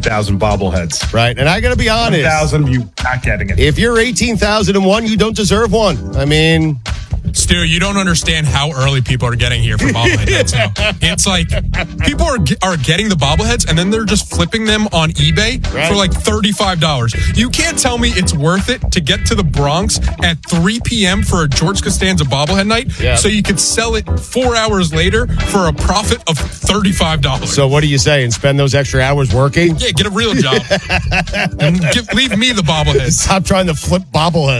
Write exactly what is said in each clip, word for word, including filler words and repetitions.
thousand bobbleheads. Right, and I got to be honest. one thousand, you not getting it. If you're eighteen thousand one, you don't deserve one. I mean... Stu, you don't understand how early people are getting here for bobbleheads now. It's like people are are getting the bobbleheads and then they're just flipping them on eBay right. for like thirty-five dollars. You can't tell me it's worth it to get to the Bronx at three p.m. for a George Costanza bobblehead night yeah. so you could sell it four hours later for a profit of thirty-five dollars. So what are you saying? Spend those extra hours working? Yeah, get a real job. and give, leave me the bobbleheads. Stop trying to flip bobbleheads.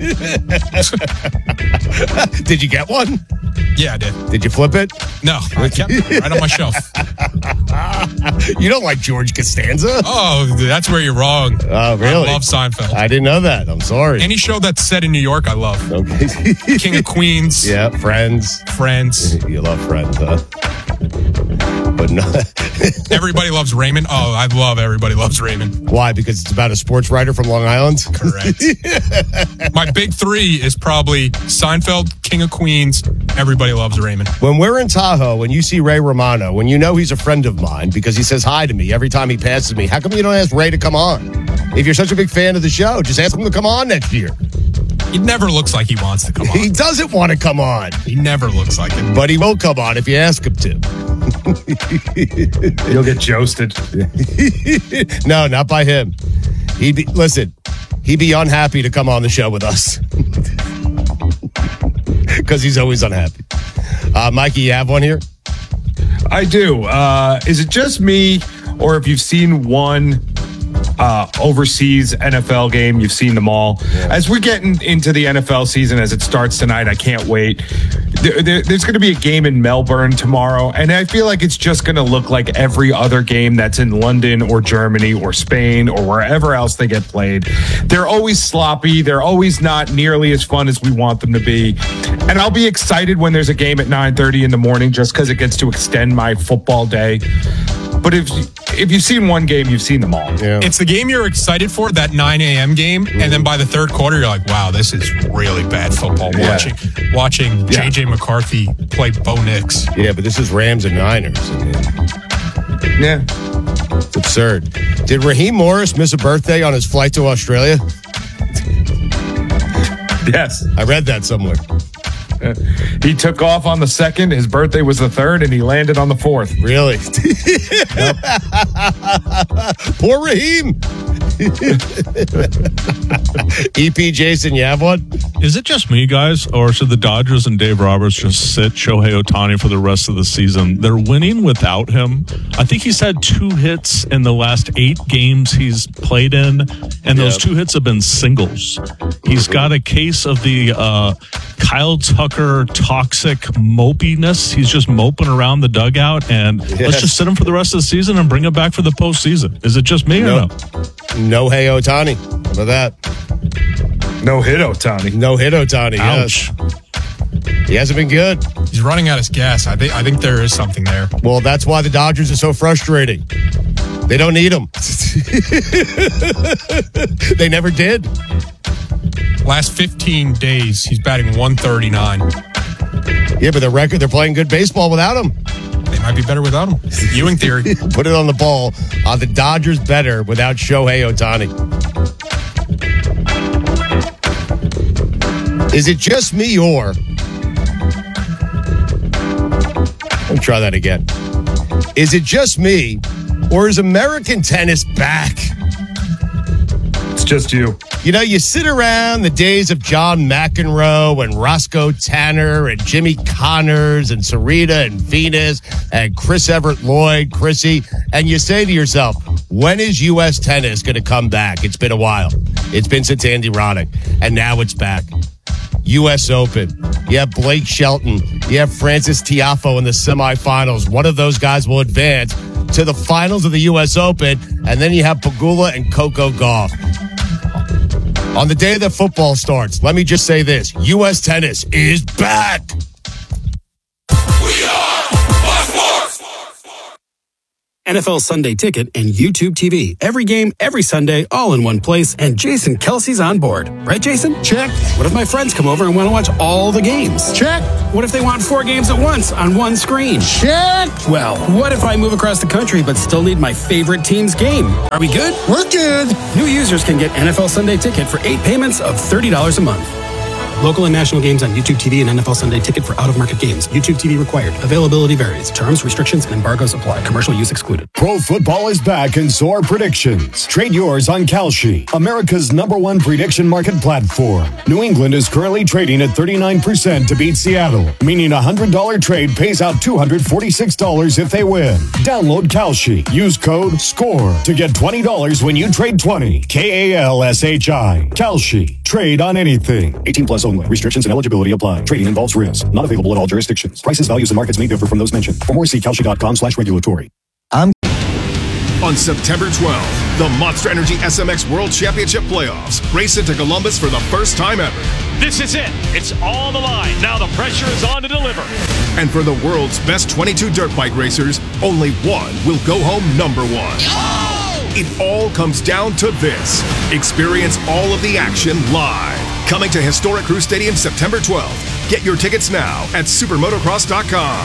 Yeah. Did you get one? Yeah, I did. Did you flip it? No, I kept it right on my shelf. You don't like George Costanza? Oh, that's where you're wrong. Oh, really? I love Seinfeld. I didn't know that. I'm sorry. Any show that's set in New York, I love. Okay. King of Queens. Yeah, Friends. Friends. You love Friends, huh? But no. Everybody Loves Raymond. Oh, I love Everybody Loves Raymond. Why? Because it's about a sports writer from Long Island? Correct. My big three is probably Seinfeld, King of Queens, Everybody Loves Raymond. When we're in Tahoe, when you see Ray Romano, when you know he's a friend of mine because he says hi to me every time he passes me, how come you don't ask Ray to come on? If you're such a big fan of the show, just ask him to come on next year. He never looks like he wants to come on. He doesn't want to come on. He never looks like it. But he will come on if you ask him to. You'll get jousted. No, not by him. He'd be, listen, he'd be unhappy to come on the show with us. Because he's always unhappy. Uh, Mikey, you have one here? I do. Uh, is it just me, or if you've seen one uh, overseas N F L game, you've seen them all? Yeah. As we're getting into the N F L season, as it starts tonight, I can't wait. There, there, there's going to be a game in Melbourne tomorrow, and I feel like it's just going to look like every other game that's in London or Germany or Spain or wherever else they get played. They're always sloppy. They're always not nearly as fun as we want them to be. And I'll be excited when there's a game at nine thirty in the morning just because it gets to extend my football day. But if if you've seen one game, you've seen them all. Yeah. It's the game you're excited for, that nine a.m. game, mm-hmm. and then by the third quarter, you're like, wow, this is really bad football. Yeah. Watching watching yeah. J J McCarthy play Bo Nix. Yeah, but this is Rams and Niners. I mean, yeah. It's absurd. Did Raheem Morris miss a birthday on his flight to Australia? Yes. I read that somewhere. Uh, he took off on the second. His birthday was the third, and he landed on the fourth. Really? Poor Raheem. E P, Jason, you have one? Is it just me, guys, or should the Dodgers and Dave Roberts just sit Shohei Ohtani for the rest of the season? They're winning without him. I think he's had two hits in the last eight games he's played in, and those yep. two hits have been singles. He's got a case of the uh, Kyle Tucker toxic mopiness. He's just moping around the dugout, and yes. let's just sit him for the rest of the season and bring him back for the postseason. Is it just me no. or no? No hey Ohtani. How about that? No hit Ohtani. No hit Ohtani. Ouch. Yes. He hasn't been good. He's running out of gas. I think I think there is something there. Well, that's why the Dodgers are so frustrating. They don't need him. They never did. Last fifteen days, he's batting one thirty-nine. Yeah, but the record, they're playing good baseball without him. They might be better without him. Ewing theory. Put it on the ball. Are the Dodgers better without Shohei Ohtani? Is it just me or... Let me try that again. Is it just me or is American tennis back? It's just you. You know, you sit around the days of John McEnroe and Roscoe Tanner and Jimmy Connors and Serena and Venus and Chris Everett Lloyd, Chrissy, and you say to yourself, when is U S tennis going to come back? It's been a while. It's been since Andy Roddick, and now it's back. U S Open. You have Blake Shelton. You have Francis Tiafoe in the semifinals. One of those guys will advance to the finals of the U S Open, and then you have Pegula and Coco Gauff. On the day that football starts, let me just say this. U S tennis is back. We are Fox Sports. N F L Sunday Ticket, and YouTube T V. Every game, every Sunday, all in one place, and Jason Kelsey's on board. Right, Jason? Check. What if my friends come over and want to watch all the games? Check. What if they want four games at once on one screen? Check. Well, what if I move across the country but still need my favorite team's game? Are we good? We're good. New users can get N F L Sunday Ticket for eight payments of thirty dollars a month. Local and national games on YouTube T V and N F L Sunday Ticket for out-of-market games. YouTube T V required. Availability varies. Terms, restrictions, and embargoes apply. Commercial use excluded. Pro football is back in S O A R Predictions. Trade yours on Kalshi, America's number one prediction market platform. New England is currently trading at thirty-nine percent to beat Seattle, meaning a one hundred dollars trade pays out two hundred forty-six dollars if they win. Download Kalshi. Use code SCORE to get twenty dollars when you trade twenty. K A L S H I. Kalshi. Trade on anything. eighteen plus only. Restrictions and eligibility apply. Trading involves risk. Not available in all jurisdictions. Prices, values, and markets may differ from those mentioned. For more, see Kalshi.com slash regulatory. I'm On September twelfth, the Monster Energy S M X World Championship Playoffs race into Columbus for the first time ever. This is it. It's on the line. Now the pressure is on to deliver. And for the world's best twenty-two dirt bike racers, only one will go home number one. Oh! It all comes down to this. Experience all of the action live. Coming to historic Crew Stadium September twelfth. Get your tickets now at supermotocross dot com.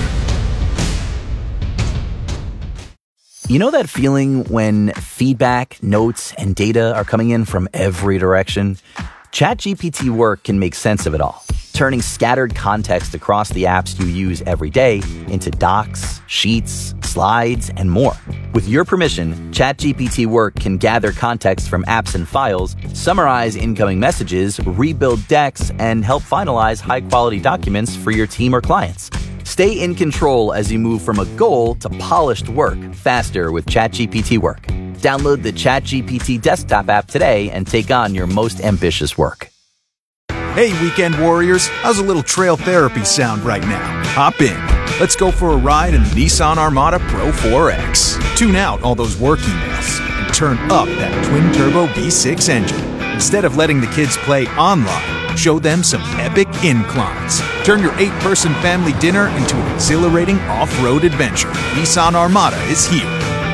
You know that feeling when feedback, notes, and data are coming in from every direction? ChatGPT Work can make sense of it all, turning scattered context across the apps you use every day into docs, sheets, slides, and more. With your permission, ChatGPT Work can gather context from apps and files, summarize incoming messages, rebuild decks, and help finalize high-quality documents for your team or clients. Stay in control as you move from a goal to polished work faster with ChatGPT Work. Download the ChatGPT desktop app today and take on your most ambitious work. Hey, weekend warriors, how's a little trail therapy sound right now? Hop in. Let's go for a ride in the Nissan Armada Pro four X. Tune out all those work emails and turn up that twin-turbo V six engine. Instead of letting the kids play online, show them some epic inclines. Turn your eight-person family dinner into an exhilarating off-road adventure. Nissan Armada is here.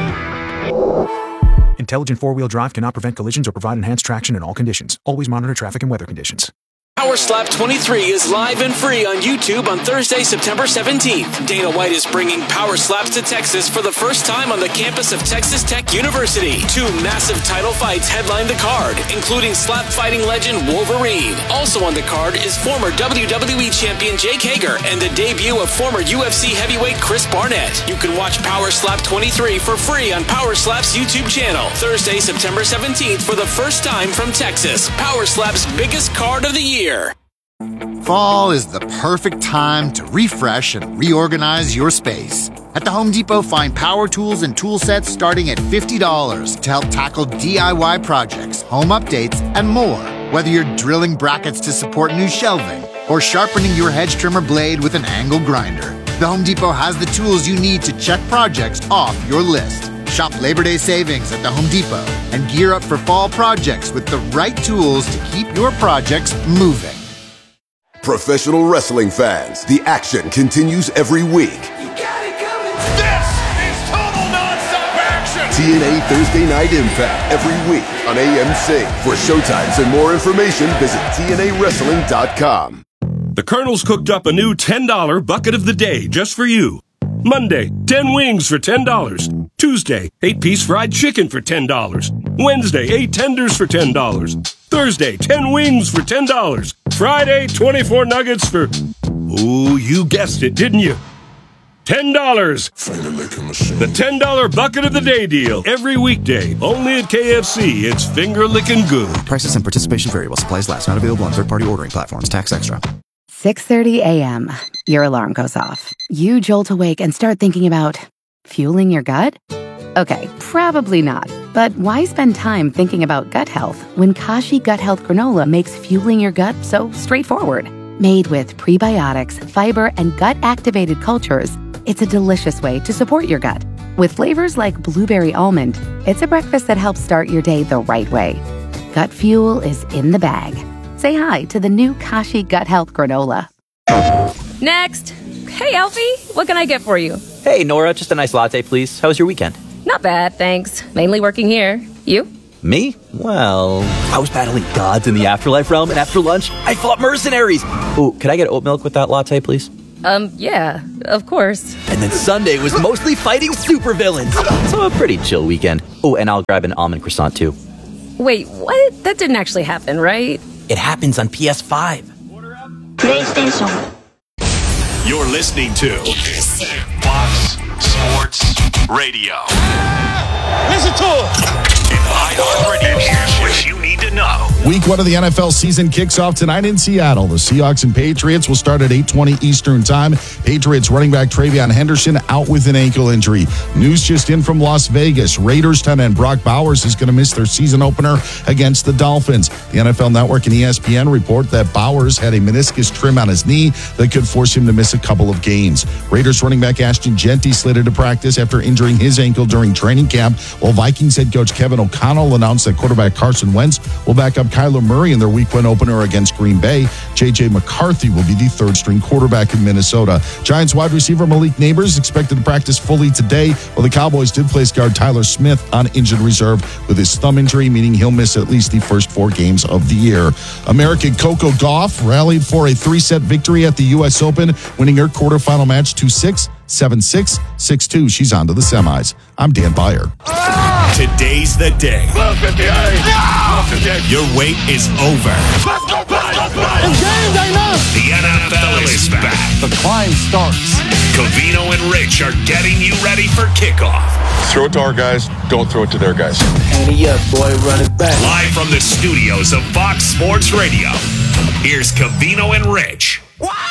Intelligent four-wheel drive cannot prevent collisions or provide enhanced traction in all conditions. Always monitor traffic and weather conditions. Power Slap twenty-three is live and free on YouTube on Thursday, September seventeenth. Dana White is bringing Power Slaps to Texas for the first time on the campus of Texas Tech University. Two massive title fights headline the card, including slap fighting legend Wolverine. Also on the card is former W W E champion Jake Hager and the debut of former U F C heavyweight Chris Barnett. You can watch Power Slap twenty-three for free on Power Slap's YouTube channel. Thursday, September seventeenth for the first time from Texas. Power Slap's biggest card of the year. Fall is the perfect time to refresh and reorganize your space. At the Home Depot, find power tools and tool sets starting at fifty dollars to help tackle D I Y projects, home updates, and more. Whether you're drilling brackets to support new shelving or sharpening your hedge trimmer blade with an angle grinder, the Home Depot has the tools you need to check projects off your list. Shop Labor Day savings at the Home Depot and gear up for fall projects with the right tools to keep your projects moving. Professional wrestling fans, the action continues every week. You got it coming. This is total nonstop action. T N A Thursday Night Impact every week on A M C. For showtimes and more information, visit T N A wrestling dot com. The Colonel's cooked up a new ten dollar bucket of the day just for you. Monday, ten wings for ten dollars. Tuesday, eight-piece fried chicken for ten dollars. Wednesday, eight tenders for ten dollars. Thursday, ten wings for ten dollars. Friday, twenty-four nuggets for... Ooh, you guessed it, didn't you? ten dollars. The ten dollar bucket of the day deal. Every weekday, only at K F C. It's finger-licking good. Prices and participation variable. Supplies last. Not available on third-party ordering platforms. Tax extra. six thirty a.m. Your alarm goes off. You jolt awake and start thinking about fueling your gut? Okay, probably not. But why spend time thinking about gut health when Kashi Gut Health Granola makes fueling your gut so straightforward? Made with prebiotics, fiber, and gut-activated cultures, it's a delicious way to support your gut. With flavors like blueberry almond, it's a breakfast that helps start your day the right way. Gut fuel is in the bag. Say hi to the new Kashi Gut Health Granola. Next. Hey, Elfie, what can I get for you? Hey, Nora, just a nice latte, please. How was your weekend? Not bad, thanks. Mainly working here. You? Me? Well, I was battling gods in the afterlife realm, and after lunch, I fought mercenaries. Ooh, could I get oat milk with that latte, please? Um, yeah, of course. And then Sunday was mostly fighting supervillains. So a pretty chill weekend. Oh, and I'll grab an almond croissant, too. Wait, what? That didn't actually happen, right? It happens on P S five. PlayStation. You're listening to Fox Sports Radio. Listen to it. iHeartRadio, here's what you need to know. Week one of the N F L season kicks off tonight in Seattle. The Seahawks and Patriots will start at eight twenty Eastern Time. Patriots running back Travion Henderson out with an ankle injury. News just in from Las Vegas. Raiders tight end Brock Bowers is going to miss their season opener against the Dolphins. The N F L Network and E S P N report that Bowers had a meniscus trim on his knee that could force him to miss a couple of games. Raiders running back Ashton Genty slated to practice after injuring his ankle during training camp, while Vikings head coach Kevin O'Connell announced that quarterback Carson Wentz will back up Kyler Murray in their week one opener against Green Bay. J J McCarthy will be the third string quarterback in Minnesota. Giants wide receiver Malik Neighbors is expected to practice fully today, while the Cowboys did place guard Tyler Smith on injured reserve with his thumb injury, meaning he'll miss at least the first four games of the year. American Coco Gauff rallied for a three-set victory at the U S Open, winning her quarterfinal match two six, seven six, six two. She's on to the semis. I'm Dan Byer. Today's the day. Your wait is over. The N F L is back. The climb starts. Covino and Rich are getting you ready for kickoff. Throw it to our guys. Don't throw it to their guys. Handy up, boy. Run it back. Live from the studios of Fox Sports Radio, here's Covino and Rich.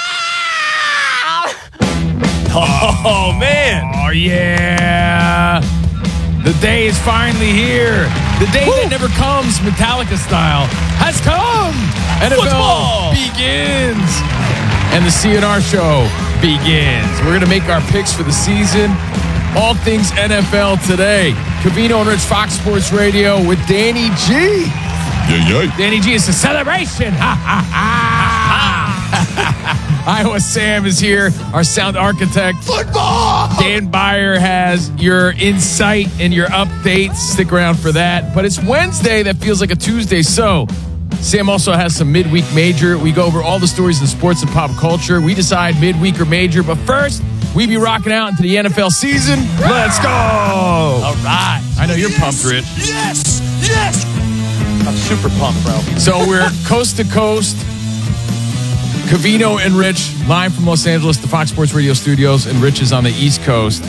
Oh, man. Oh, yeah. The day is finally here. The day Woo. that never comes, Metallica style, has come. N F L Football begins. And the C N R show begins. We're going to make our picks for the season. All things N F L today. Covino and Rich, Fox Sports Radio with Danny G. Yeah, yeah. Danny G, it's a celebration. Ha, ha, ha. Iowa Sam is here, our sound architect. Football! Dan Byer has your insight and your updates. Stick around for that. But it's Wednesday that feels like a Tuesday. So Sam also has some midweek major. We go over all the stories in sports and pop culture. We decide midweek or major. But first, we be rocking out into the N F L season. Let's go! All right. I know you're pumped, Rich. Yes! Yes! I'm super pumped, bro. So we're coast to coast. Covino and Rich, live from Los Angeles, the Fox Sports Radio studios, and Rich is on the East Coast.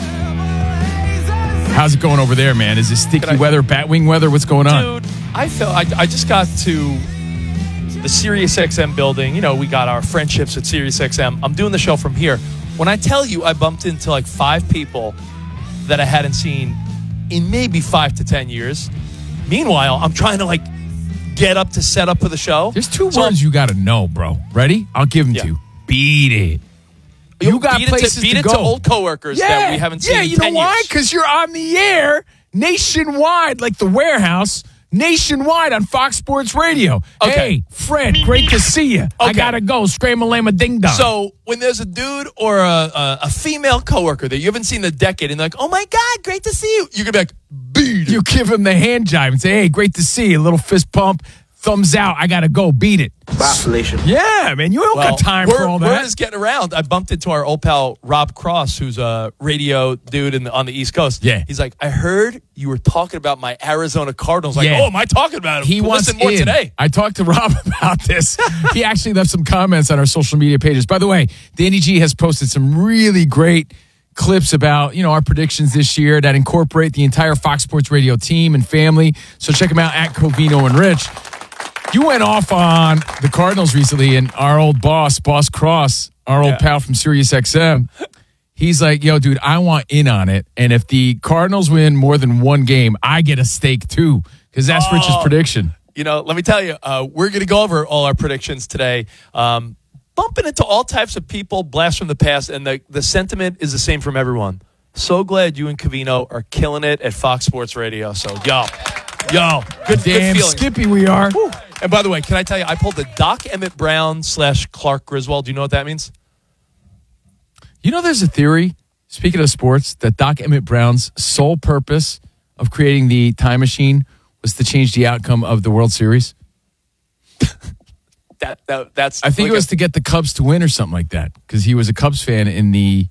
How's it going over there, man? Is it sticky I, weather, batwing weather? What's going on? Dude, I felt I, I just got to the SiriusXM building. You know, we got our friendships at SiriusXM. I'm doing the show from here. When I tell you I bumped into like five people that I hadn't seen in maybe five to ten years. Meanwhile, I'm trying to like get up to set up for the show. There's two so, words you got to know, bro. Ready? I'll give them yeah. to you. Beat it. You, you got beat places it to, beat to it go. to old coworkers yeah. that we haven't seen yeah, in you ten know why? years. Because you're on the air nationwide, like the warehouse, nationwide on Fox Sports Radio. Okay. Hey, Fred, great to see you. Okay. I got to go. Scram-a-lama ding-dong. So when there's a dude or a, a, a female coworker that you haven't seen in a decade and they're like, oh, my God, great to see you. You're going to be like, beat it. You give him the hand jive and say, hey, great to see you. A little fist pump. Thumbs out. I got to go. Beat it. Vacillation. Yeah, man. You don't well, got time word, for all that. Word is getting around. I bumped into our old pal, Rob Cross, who's a radio dude in the, on the East Coast. Yeah. He's like, I heard you were talking about my Arizona Cardinals. Like, yeah. oh, am I talking about him? He wants Listen more in. today. I talked to Rob about this. He actually left some comments on our social media pages. By the way, Danny G has posted some really great clips about, you know, our predictions this year that incorporate the entire Fox Sports Radio team and family. So check them out at Covino and Rich. You went off on the Cardinals recently, and our old boss, Boss Cross, our old yeah. pal from SiriusXM, he's like, yo, dude, I want in on it. And if the Cardinals win more than one game, I get a stake too, because that's oh, Rich's prediction. You know, let me tell you, uh, we're going to go over all our predictions today. Um, bumping into all types of people, blast from the past, and the, the sentiment is the same from everyone. So glad you and Covino are killing it at Fox Sports Radio. So, yo, yo, good, Damn good feeling. Skippy we are. Woo. And by the way, can I tell you, I pulled the Doc Emmett Brown slash Clark Griswold. Do you know what that means? You know, there's a theory speaking of sports, that Doc Emmett Brown's sole purpose of creating the time machine was to change the outcome of the World Series? that, that that's. I think like it was a, to get the Cubs to win or something like that because he was a Cubs fan in the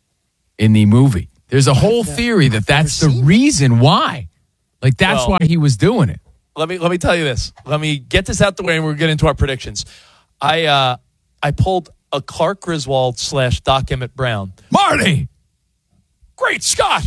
in the movie. There's a whole theory that that's the reason why. Like that's Well, why he was doing it. Let me let me tell you this. Let me get this out the way, and we're getting into our predictions. I uh, I pulled a Clark Griswold slash Doc Emmett Brown. Marty, great Scott.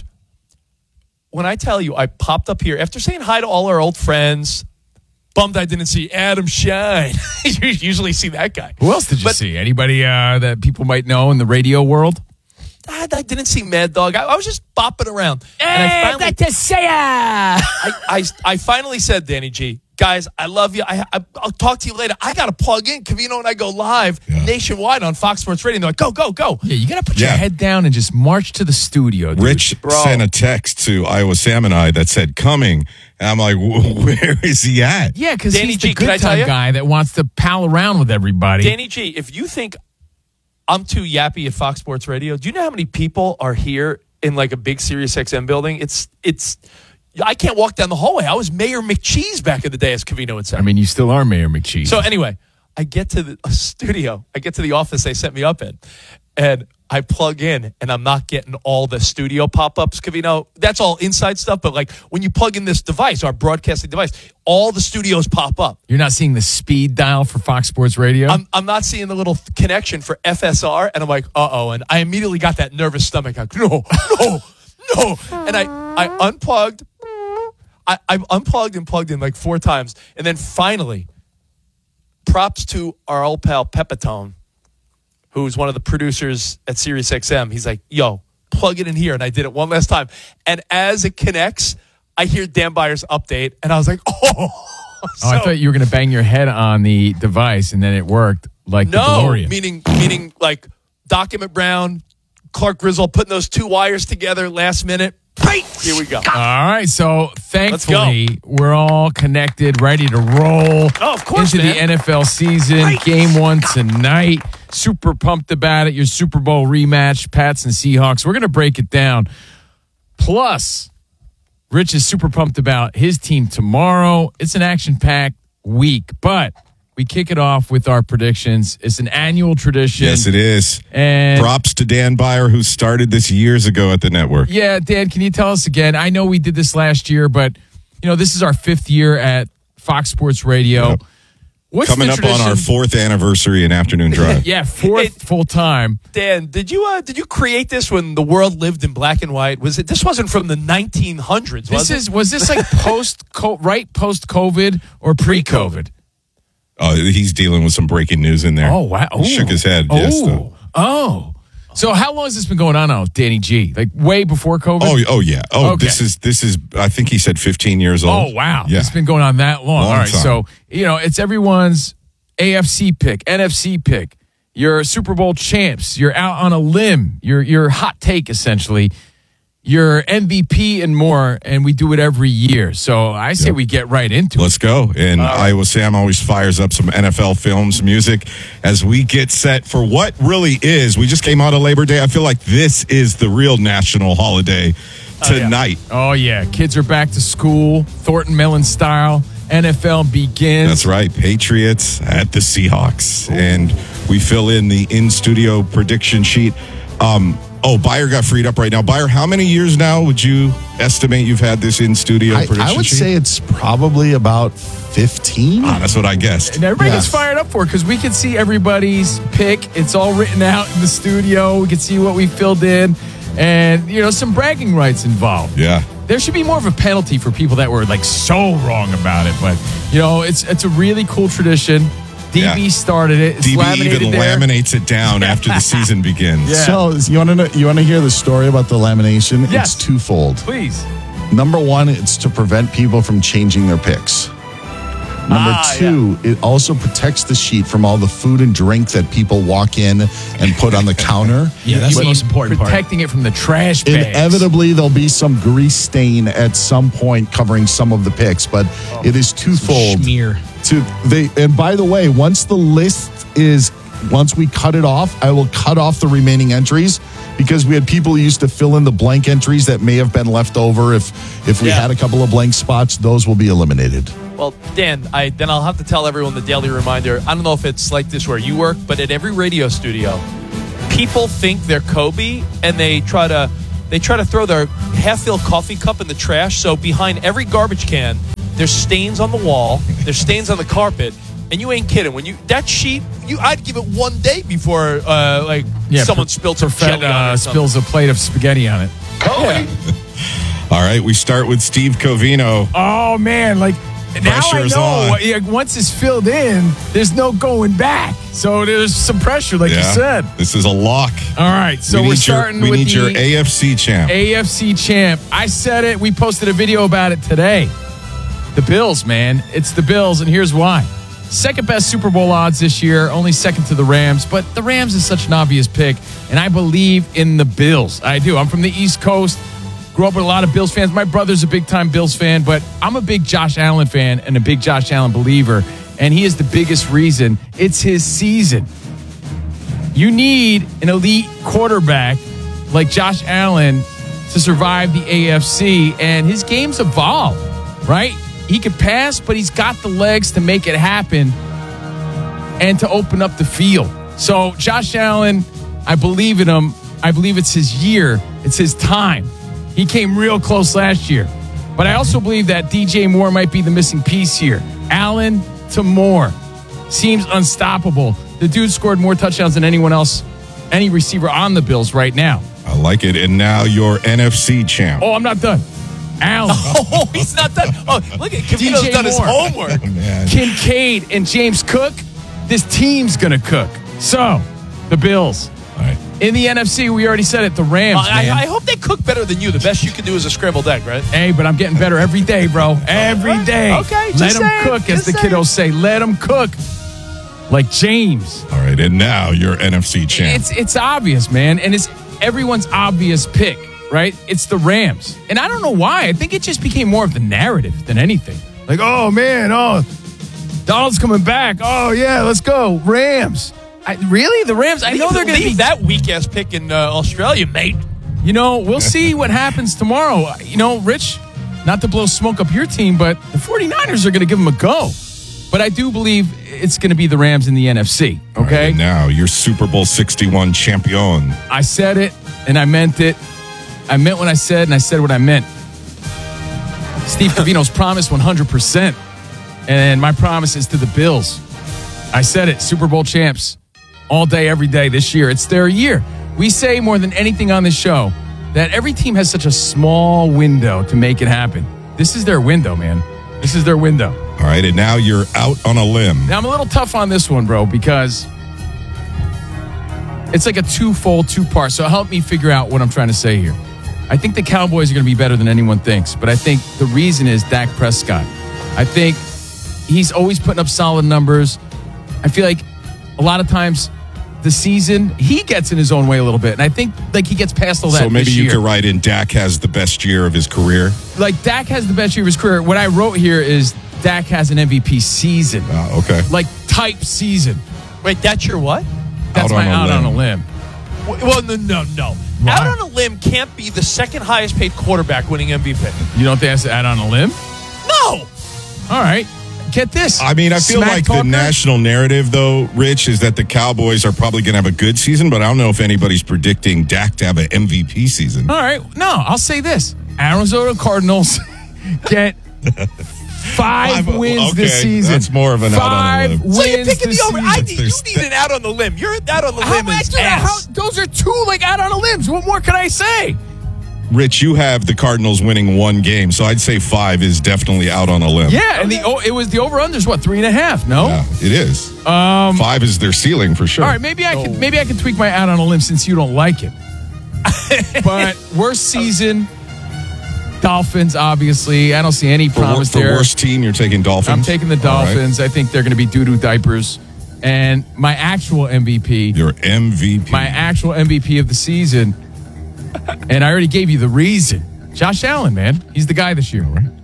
When I tell you, I popped up here after saying hi to all our old friends. Bummed I didn't see Adam Shine. You usually see that guy. Who else did you But- see? Anybody uh, that people might know in the radio world? I, I didn't see Mad Dog. I, I was just bopping around. Hey, and I finally, that to say I, I, I finally said, Danny G, guys, I love you. I, I, I'll talk to you later. I got to plug in. Covino and I go live nationwide on Fox Sports Radio. And they're like, go, go, go. Yeah, you got to put Yeah. your head down and just march to the studio. Dude. Rich sent a text to Iowa Sam and I that said coming. And I'm like, where is he at? Yeah, because Danny he's G, the can I good tell time you? guy that wants to pal around with everybody. Danny G, if you think I'm too yappy at Fox Sports Radio, do you know how many people are here in like a big Sirius X M building? It's, it's, I can't walk down the hallway. I was Mayor McCheese back in the day, as Covino would say. I mean, you still are Mayor McCheese. So anyway, I get to the studio. I get to the office they set me up in. And I plug in, and I'm not getting all the studio pop-ups, Covino. That's all inside stuff. But like when you plug in this device, our broadcasting device, all the studios pop up. You're not seeing the speed dial for Fox Sports Radio? I'm, I'm not seeing the little connection for F S R. And I'm like, uh-oh. And I immediately got that nervous stomach. Like, no, no, no. And I, I unplugged. I, I unplugged and plugged in like four times. And then finally, props to our old pal Pepitone, who's one of the producers at Sirius X M. He's like, yo, plug it in here. And I did it one last time. And as it connects, I hear Dan Byers' update. And I was like, oh. Oh, I thought you were going to bang your head on the device, and then it worked like the No, DeLorean. meaning, meaning like Doc Emmett Brown, Clark Griswold putting those two wires together last minute. Right. Here we go. All right, so thankfully we're all connected, ready to roll Oh, of course, into man. the N F L season. Right. Game one tonight. Super pumped about it. Your Super Bowl rematch, Pats and Seahawks. We're going to break it down. Plus, Rich is super pumped about his team tomorrow. It's an action-packed week, but we kick it off with our predictions. It's an annual tradition. Yes, it is. And props to Dan Byer, who started this years ago at the network. Yeah, Dan, can you tell us again? I know we did this last year, but you know this is our fifth year at Fox Sports Radio. Yep. What's Coming the up on our tradition? fourth anniversary in afternoon drive. Yeah, fourth full time. Dan, did you uh, did you create this when the world lived in black and white? Was it? This wasn't from the nineteen hundreds. Was This is it? was this like post right post COVID or pre COVID? Oh, he's dealing with some breaking news in there. Oh wow! He shook his head. Oh, Yes, though. oh. So how long has this been going on now, Danny G? Like way before COVID? Oh, oh yeah. Oh, Okay. this is this is. I think he said fifteen years old. Oh wow! Yeah. It's been going on that long. Long All right, time. so you know it's everyone's A F C pick, N F C pick, your Super Bowl champs. You're out on a limb. Your your hot take essentially. Your M V P and more, and we do it every year. So I say Yep. we get right into it. Let's go. And Iowa Sam always fires up some N F L films, music as we get set for what really is. We just came out of Labor Day. I feel like this is the real national holiday tonight. Oh yeah, kids are back to school, Thornton Mellon style. N F L begins. That's right. Patriots at the Seahawks. And we fill in the in-studio prediction sheet. Um, oh, Byer got freed up right now. Byer, how many years now would you estimate you've had this in-studio I, prediction I would sheet? say it's probably about fifteen. Ah, that's what I guessed. And everybody Yeah. gets fired up for it because we can see everybody's pick. It's all written out in the studio. We can see what we filled in. And, you know, some bragging rights involved. Yeah. There should be more of a penalty for people that were like so wrong about it. But, you know, it's it's a really cool tradition. D B Yeah. started it. It's D B laminated even there. laminates it down after the season begins. Yeah. So you want to know, you want to hear the story about the lamination? Yes. It's twofold. Please. Number one, it's to prevent people from changing their picks. Number Ah, two, it also protects the sheet from all the food and drink that people walk in and put on the counter. Yeah, that's But the most important part. Protecting it from the trash bags. Inevitably, there'll be some grease stain at some point covering some of the picks, but it is twofold. Schmear. To they and by the way, once the list is once we cut it off, I will cut off the remaining entries because we had people who used to fill in the blank entries that may have been left over. If if we Yeah. had a couple of blank spots, those will be eliminated. Well, Dan, I then I'll have to tell everyone the daily reminder. I don't know if it's like this where you work, but at every radio studio, people think they're Kobe and they try to they try to throw their half-filled coffee cup in the trash. So behind every garbage can, there's stains on the wall, there's stains on the carpet, and you ain't kidding. When you that sheet, you I'd give it one day before uh, like Yeah, someone per- spilled some Perfett, jelly on it uh, or something. spills a plate of spaghetti on it. Kobe. All right, we start with Steve Covino. Oh man, like now Pressure I is know. on. yeah, Once it's filled in, there's no going back. So there's some pressure, like you Yeah, said. this is a lock. All right, so we we're need starting your, we with need the your A F C champ. A F C champ. I said it. We posted a video about it today. The Bills, man. It's the Bills, and here's why. Second best Super Bowl odds this year, only second to the Rams, but the Rams is such an obvious pick, and I believe in the Bills. I do. I'm from the East Coast. Grew up with a lot of Bills fans. My brother's a big-time Bills fan, but I'm a big Josh Allen fan and a big Josh Allen believer, and he is the biggest reason. It's his season. You need an elite quarterback like Josh Allen to survive the A F C, and his game's evolved, right? He can pass, but he's got the legs to make it happen and to open up the field. So Josh Allen, I believe in him. I believe it's his year. It's his time. He came real close last year. But I also believe that D J Moore might be the missing piece here. Allen to Moore seems unstoppable. The dude scored more touchdowns than anyone else, any receiver on the Bills right now. I like it. And now your N F C champ. Oh, I'm not done. Allen. Oh, he's not done. Oh, look at Cavino's D J done his Moore. homework. Oh, man. Kincaid and James Cook, this team's going to cook. So, the Bills. All right. In the N F C, we already said it, the Rams, I, man. I, I hope they cook better than you. The best you can do is a scrambled egg, right? Hey, but I'm getting better every day, bro. Every day. Okay, Let just them saying, cook, as just the saying. kiddos say. Let them cook. Like James. All right. And now your N F C champ. It's it's obvious, man. And it's everyone's obvious pick, right? It's the Rams. And I don't know why. I think it just became more of the narrative than anything. Like, oh, man, oh, Donald's coming back. Oh, yeah, let's go. Rams. I, really? The Rams? I know they're going to be leave that weak ass pick in uh, Australia, mate. You know, we'll see what happens tomorrow. You know, Rich, not to blow smoke up your team, but the 49ers are going to give them a go. But I do believe it's going to be the Rams in the N F C, All right, okay? and now your Super Bowl sixty-one champion. I said it, and I meant it. I meant what I said, and I said what I meant. Steve Covino's promise one hundred percent. And my promise is to the Bills. I said it, Super Bowl champs. All day, every day this year. It's their year. We say more than anything on this show that every team has such a small window to make it happen. This is their window, man. This is their window. All right, and now you're out on a limb. Now, I'm a little tough on this one, bro, because it's like a two-fold, two-part. So help me figure out what I'm trying to say here. I think the Cowboys are going to be better than anyone thinks, but I think the reason is Dak Prescott. I think he's always putting up solid numbers. I feel like a lot of times the season, he gets in his own way a little bit. And I think like he gets past all that So maybe this you year. could write in Dak has the best year of his career. Like Dak has the best year of his career. What I wrote here is Dak has an M V P season. Oh, okay. Like type season. Wait, that's your what? That's Out my on a out limb. on a limb. Well, no, no, no. Why? Out on a limb can't be the second highest paid quarterback winning M V P. You don't think that's out on a limb? No. All right. Get this. I mean, I feel Smack like talker. the national narrative, though, Rich, is that the Cowboys are probably going to have a good season, but I don't know if anybody's predicting Dak to have an M V P season. All right. No, I'll say this. Arizona Cardinals get five, Five- wins okay, this season. that's more of an out on a five limb. wins So you're picking this the over. I season. need, you need an out on the limb. You're out on the How limb much? is dude, how- ass. those are two like out on a limbs. What more can I say? Rich, you have the Cardinals winning one game, so I'd say five is definitely out on a limb. Yeah, and the oh, it was the over unders what three and a half? No. Yeah, it is. Um. Five is their ceiling for sure. All right. Maybe I could maybe I can tweak my out on a limb since you don't like it. But worst season. Dolphins, obviously. I don't see any For, promise for there. worst team, you're taking Dolphins? I'm taking the All right. Dolphins. I think they're going to be doo-doo diapers. And my actual M V P. Your M V P. My actual M V P of the season. And I already gave you the reason. Josh Allen, man. He's the guy this year. All right.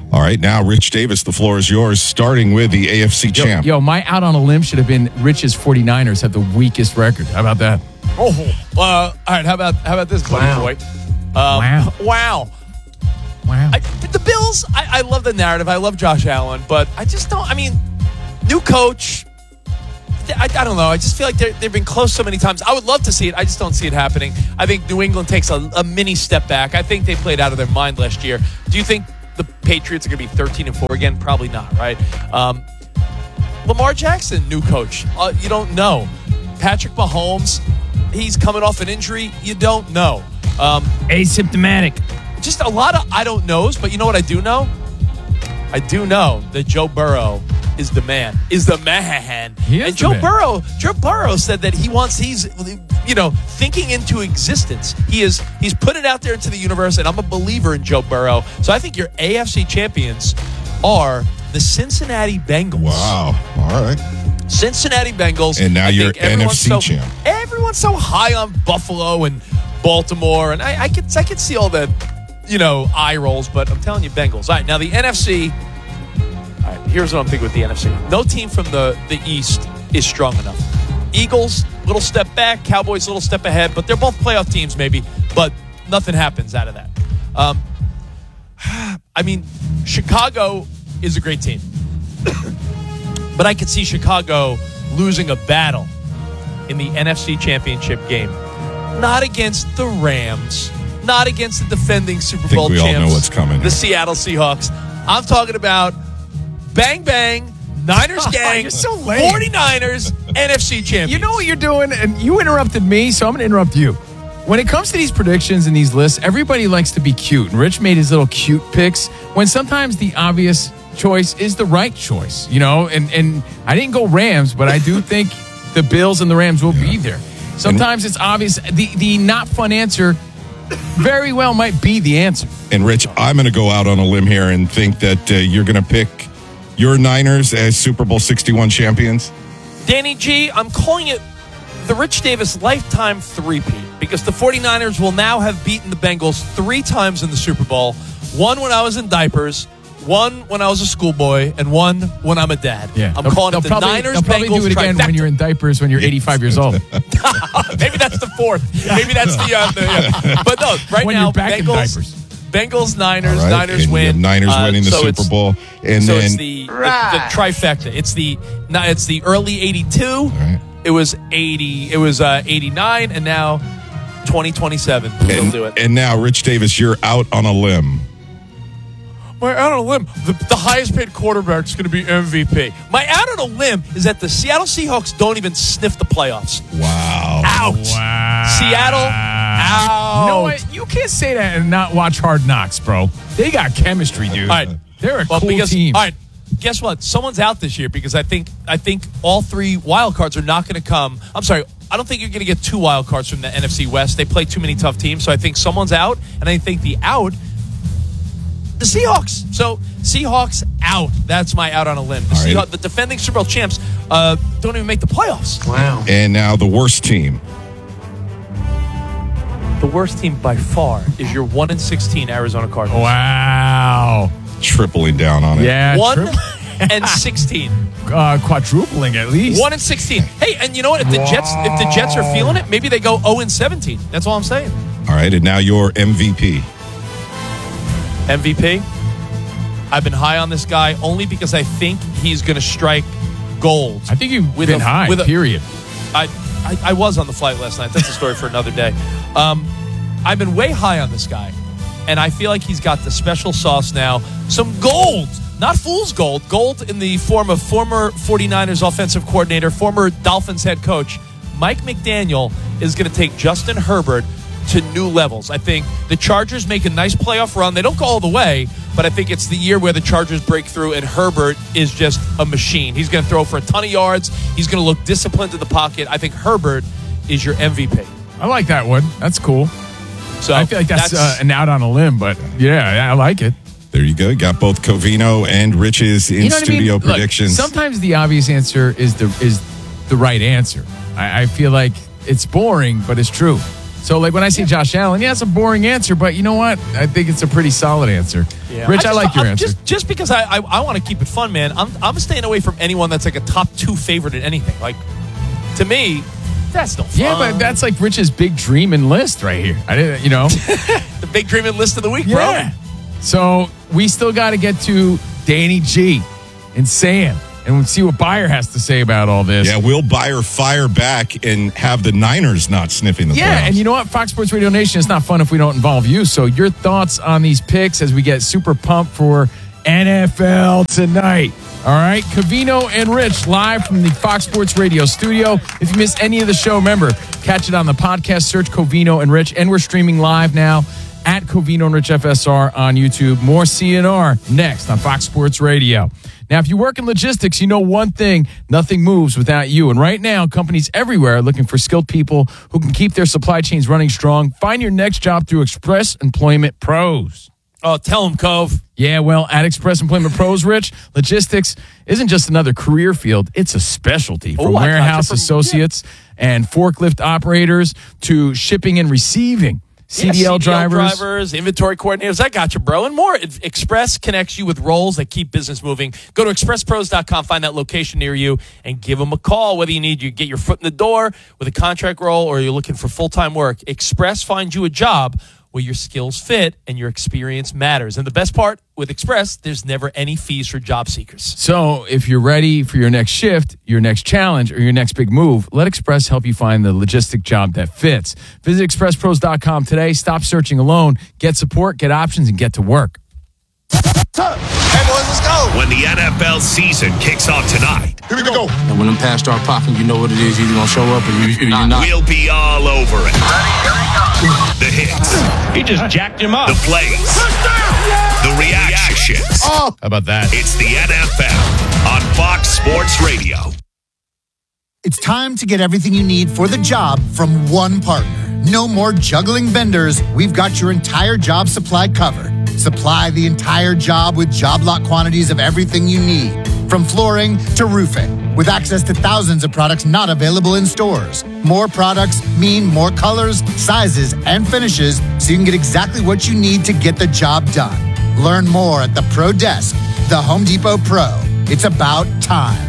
All right, now, Rich Davis, the floor is yours, starting with the A F C Yo, champ. yo, my out on a limb should have been Rich's 49ers have the weakest record. How about that? Oh, uh, all right. How about how about this, buddy Wow. boy? Um, Wow. Wow. Wow. I, the Bills, I, I love the narrative. I love Josh Allen, but I just don't. I mean, new coach. I, I don't know. I just feel like they're, they've been close so many times. I would love to see it. I just don't see it happening. I think New England takes a, a mini step back. I think they played out of their mind last year. Do you think the Patriots are going to be thirteen and four again? Probably not, right? Um, Lamar Jackson, new coach. Uh, you don't know. Patrick Mahomes, he's coming off an injury. You don't know. Um, Asymptomatic. Just a lot of I don't knows, but you know what I do know? I do know that Joe Burrow is the man, is the man. He is and the Joe man. Burrow, Joe Burrow said that he wants, he's, you know, thinking into existence. He is, he's put it out there into the universe, and I'm a believer in Joe Burrow. So I think your A F C champions are the Cincinnati Bengals. Wow. All right. Cincinnati Bengals. And now I you're think everyone's N F C so, champ. Everyone's so high on Buffalo and Baltimore, and I, I could I could see all the, you know, eye rolls, but I'm telling you, Bengals. All right, now the N F C. All right, here's what I'm thinking with the N F C. No team from the, the East is strong enough. Eagles, little step back. Cowboys, little step ahead, but they're both playoff teams, maybe, but nothing happens out of that. Um, I mean, Chicago is a great team. But I could see Chicago losing a battle in the N F C Championship game. Not against the Rams, not against the defending Super I think Bowl we all champs, know what's coming the here. Seattle Seahawks. I'm talking about bang, bang, Niners gang, You're so lame. 49ers, N F C champions. You know what you're doing, and you interrupted me, so I'm going to interrupt you. When it comes to these predictions and these lists, everybody likes to be cute. And Rich made his little cute picks when sometimes the obvious choice is the right choice, you know? And, and I didn't go Rams, but I do think the Bills and the Rams will be there. Sometimes it's obvious. The, the not fun answer very well might be the answer. And Rich, I'm going to go out on a limb here and think that uh, you're going to pick your Niners as Super Bowl sixty-one champions. Danny G, I'm calling it the Rich Davis lifetime three-peat because the 49ers will now have beaten the Bengals three times in the Super Bowl. One when I was in diapers, one when I was a schoolboy, and one when I'm a dad. Yeah, I'm they'll, calling they'll it the probably, Niners They'll probably Bengals do it again trifecta. when you're in diapers when you're eighty-five years old. Maybe that's the fourth. Maybe that's the. Uh, the yeah. But no, right When now, you're back in Bengals, diapers. Bengals, Niners, All right, Niners and you win. have Niners Uh, winning the so Super it's- Bowl. And so then it's the, the, the trifecta. It's the no, it's the early eighty-two. Right. It was eighty. It was uh, eighty-nine, and now twenty twenty-seven. We'll and, do it. and now, Rich Davis, you're out on a limb. My out on a limb, the, the highest paid quarterback is going to be M V P. My out on a limb is that the Seattle Seahawks don't even sniff the playoffs. Wow. Out. Wow. Seattle, out. You know what? You can't say that and not watch Hard Knocks, bro. They got chemistry, dude. All right. They're a Well, cool because, team. All right. Guess what? Someone's out this year because I think I think all three wild cards are not going to come. I'm sorry. I don't think you're going to get two wild cards from the N F C West. They play too many tough teams. So I think someone's out, and I think the out, the Seahawks. So Seahawks out. That's my out on a limb. The, All right. Seahawks, the defending Super Bowl champs uh, don't even make the playoffs. Wow. And now the worst team. The worst team by far is your one and sixteen Arizona Cardinals. Wow. Tripling down on it. Yeah. One trip- and sixteen. uh, quadrupling at least. One and sixteen. Hey, and you know what? If the Jets, if the Jets are feeling it, maybe they go zero and seventeen. That's all I'm saying. All right, and now your M V P. M V P. I've been high on this guy only because I think he's going to strike gold. I think you've With been a- high, with a- period. I, I I was on the flight last night. That's a story for another day. Um, I've been way high on this guy, and I feel like he's got the special sauce now. Some gold, not fool's gold, gold in the form of former 49ers offensive coordinator, former Dolphins head coach. Mike McDaniel is going to take Justin Herbert to new levels. I think the Chargers make a nice playoff run. They don't go all the way, but I think it's the year where the Chargers break through and Herbert is just a machine. He's going to throw for a ton of yards. He's going to look disciplined in the pocket. I think Herbert is your M V P. I like that one. That's cool. So I feel like that's, that's uh, an out on a limb, but yeah, I like it. There you go. Got both Covino and Rich's in You know what I mean? studio Look, predictions. sometimes the obvious answer is the is the right answer. I, I feel like it's boring, but it's true. So, like, when I see Josh Allen, yeah, it's a boring answer, but you know what? I think it's a pretty solid answer. Yeah. Rich, I, just, like your I'm answer. Just, just because I, I, I want to keep it fun, man, I'm, I'm staying away from anyone that's like a top two favorite at anything. Like, to me, that's no fun. Yeah, but that's like Rich's big dream and list right here. I didn't, you know. The big dream and list of the week, yeah. bro. So, we still got to get to Danny G and Sam. And we'll see what Beyer has to say about all this. Yeah, will Beyer fire back and have the Niners not sniffing the Yeah, playoffs? and you know what? Fox Sports Radio Nation, it's not fun if we don't involve you. So your thoughts on these picks as we get super pumped for N F L tonight. All right, Covino and Rich live from the Fox Sports Radio studio. If you missed any of the show, remember, catch it on the podcast, search Covino and Rich. And we're streaming live now at Covino and Rich F S R on YouTube. More C N R next on Fox Sports Radio. Now, if you work in logistics, you know one thing, nothing moves without you. And right now, companies everywhere are looking for skilled people who can keep their supply chains running strong. Find your next job through Express Employment Pros. Oh, tell them, Cove. Yeah, well, at Express Employment Pros, Rich, logistics isn't just another career field. It's a specialty. From Ooh, warehouse from, associates yeah. and forklift operators to shipping and receiving. C D L, yeah, C D L drivers. drivers, inventory coordinators. I got you, bro. And more. Express connects you with roles that keep business moving. Go to express pros dot com, find that location near you, and give them a call. Whether you need to get your foot in the door with a contract role or you're looking for full-time work, Express finds you a job where your skills fit and your experience matters. And the best part, with Express, there's never any fees for job seekers. So if you're ready for your next shift, your next challenge, or your next big move, let Express help you find the logistic job that fits. Visit express pros dot com today. Stop searching alone. Get support, get options, and get to work. Hey, boys, let's go. When the N F L season kicks off tonight, Here we go. And when them pads start popping, you know what it is. You're either going to show up or, you, or you're not. we'll be all over it. Ready, here we go. The hits, He just jacked him up. the plays, the reactions. Oh, How about that? It's the N F L on Fox Sports Radio. It's time to get everything you need for the job from one partner. No more juggling vendors. We've got your entire job supply covered. Supply the entire job with job lot quantities of everything you need, from flooring to roofing, with access to thousands of products not available in stores. More products mean more colors, sizes, and finishes, so you can get exactly what you need to get the job done. Learn more at the Pro Desk, the Home Depot Pro. It's about time.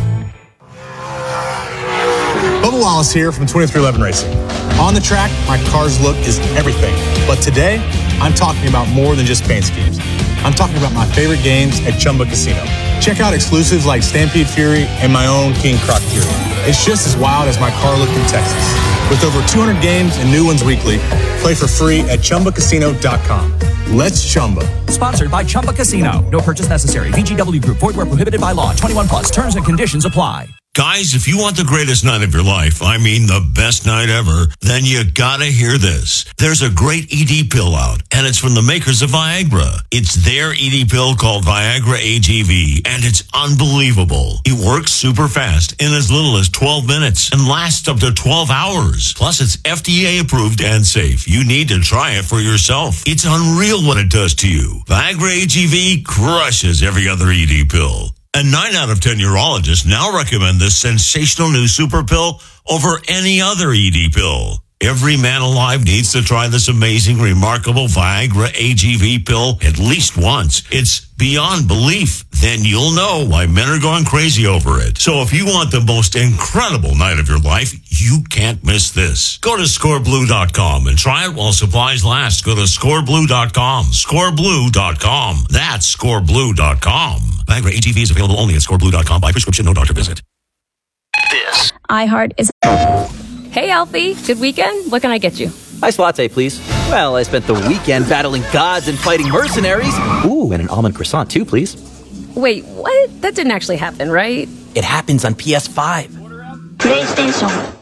Bubba Wallace here from twenty-three eleven Racing. On the track, my car's look is everything. But today, I'm talking about more than just paint schemes. I'm talking about my favorite games at Chumba Casino. Check out exclusives like Stampede Fury and my own King Croc Fury. It's just as wild as my car look in Texas. With over two hundred games and new ones weekly, play for free at chumba casino dot com. Let's Chumba. Sponsored by Chumba Casino. No purchase necessary. V G W Group. Void where prohibited by law. twenty-one plus. Terms and conditions apply. Guys, if you want the greatest night of your life, I mean the best night ever, then you gotta hear this. There's a great E D pill out, and it's from the makers of Viagra. It's their E D pill called Viagra A G V, and it's unbelievable. It works super fast in as little as twelve minutes and lasts up to twelve hours. Plus, it's F D A approved and safe. You need to try it for yourself. It's unreal what it does to you. Viagra A G V crushes every other E D pill. And nine out of ten urologists now recommend this sensational new super pill over any other E D pill. Every man alive needs to try this amazing, remarkable Viagra A G V pill at least once. It's beyond belief. Then you'll know why men are going crazy over it. So if you want the most incredible night of your life, you can't miss this. Go to score blue dot com and try it while supplies last. Go to score blue dot com. score blue dot com. That's score blue dot com. Viagra A G V is available only at score blue dot com by prescription, no doctor visit. This iHeart is. Hey, Alfie. Good weekend? What can I get you? Iced latte, please. Well, I spent the weekend battling gods and fighting mercenaries. Ooh, and an almond croissant, too, please. Wait, what? That didn't actually happen, right? It happens on P S five. PlayStation.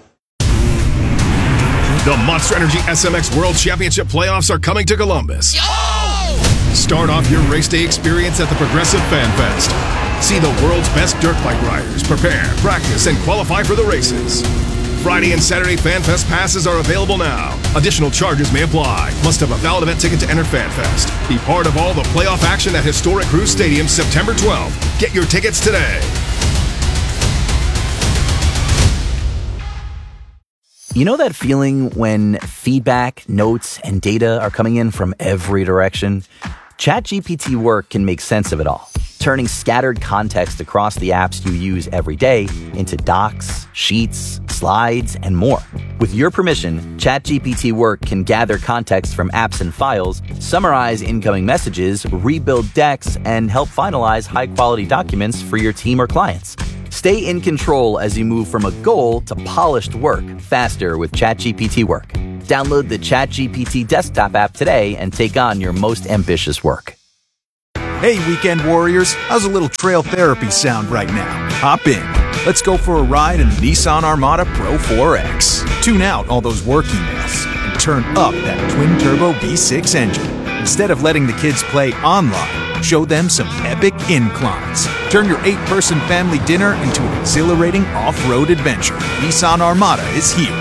The Monster Energy S M X World Championship playoffs are coming to Columbus. Start off your race day experience at the Progressive Fan Fest. See the world's best dirt bike riders prepare, practice, and qualify for the races. Friday and Saturday Fan Fest passes are available now. Additional charges may apply. Must have a valid event ticket to enter Fan Fest. Be part of all the playoff action at historic Cruise Stadium September twelfth. Get your tickets today. You know that feeling when feedback, notes, and data are coming in from every direction? ChatGPT Work can make sense of it all, turning scattered context across the apps you use every day into docs, sheets, slides, and more. With your permission, ChatGPT Work can gather context from apps and files, summarize incoming messages, rebuild decks, and help finalize high-quality documents for your team or clients. Stay in control as you move from a goal to polished work faster with ChatGPT Work. Download the ChatGPT desktop app today and take on your most ambitious work. Hey, weekend warriors, how's a little trail therapy sound right now? Hop in. Let's go for a ride in the Nissan Armada Pro four X. Tune out all those work emails and turn up that twin-turbo V six engine. Instead of letting the kids play online, show them some epic inclines. Turn your eight-person family dinner into an exhilarating off-road adventure. Nissan Armada is here.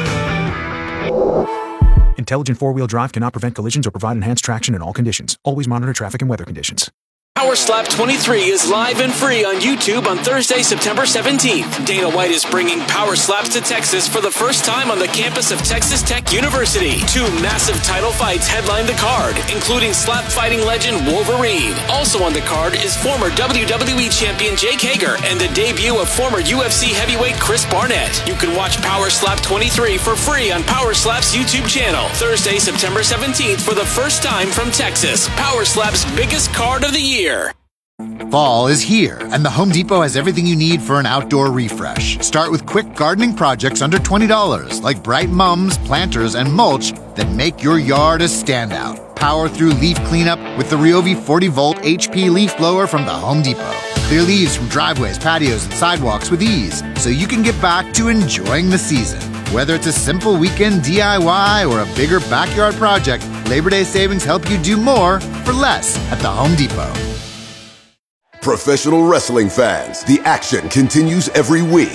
Intelligent four-wheel drive cannot prevent collisions or provide enhanced traction in all conditions. Always monitor traffic and weather conditions. Power Slap twenty-three is live and free on YouTube on Thursday, September seventeenth. Dana White is bringing Power Slaps to Texas for the first time on the campus of Texas Tech University. Two massive title fights headline the card, including slap fighting legend Wolverine. Also on the card is former W W E champion Jake Hager and the debut of former U F C heavyweight Chris Barnett. You can watch Power Slap twenty-three for free on Power Slap's YouTube channel. Thursday, September seventeenth for the first time from Texas. Power Slap's biggest card of the year. Fall is here, and the Home Depot has everything you need for an outdoor refresh. Start with quick gardening projects under twenty dollars, like bright mums, planters, and mulch that make your yard a standout. Power through leaf cleanup with the Ryobi forty volt H P leaf blower from the Home Depot. Clear leaves from driveways, patios, and sidewalks with ease, so you can get back to enjoying the season. Whether it's a simple weekend D I Y or a bigger backyard project, Labor Day savings help you do more for less at the Home Depot. Professional wrestling fans, the action continues every week.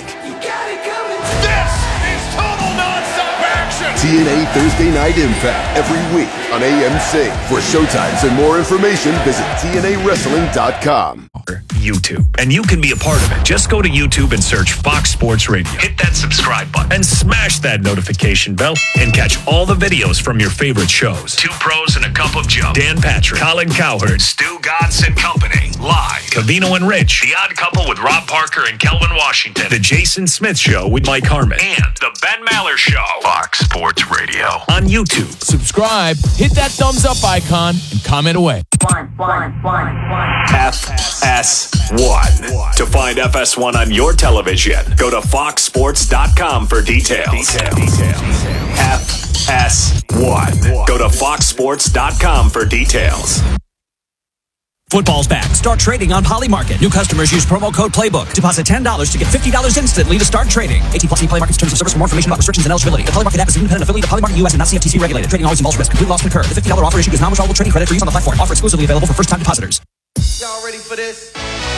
This is total nonstop action! T N A Thursday Night Impact every week on A M C. For showtimes and more information, visit T N A wrestling dot com. YouTube, and you can be a part of it. Just go to YouTube and search Fox Sports Radio. Hit that subscribe button and smash that notification bell and catch all the videos from your favorite shows. Two Pros and a Cup of Joe. Dan Patrick, Colin Cowherd, Stu Godson Company, live. Covino and Rich, The Odd Couple with Rob Parker and Kelvin Washington. The Jason Smith Show with Mike Harmon. And The Ben Maller Show. Fox Sports Radio. On YouTube. Subscribe, hit that thumbs up icon, and comment away. One, one, one, one. F S one. To find F S one on your television, go to fox sports dot com for details. F S one. Go to fox sports dot com for details. Football's back. Start trading on Polymarket. New customers use promo code PLAYBOOK. Deposit ten dollars to get fifty dollars instantly to start trading. eighteen plus Polymarket's terms of service. For more information about restrictions and eligibility. The Polymarket app is an independent affiliate of Polymarket U S and not C F T C regulated. Trading always involves risk. Complete loss can occur. The fifty dollars offer issued is non-withdrawable trading credit for use on the platform. Offer exclusively available for first-time depositors. Y'all ready for this?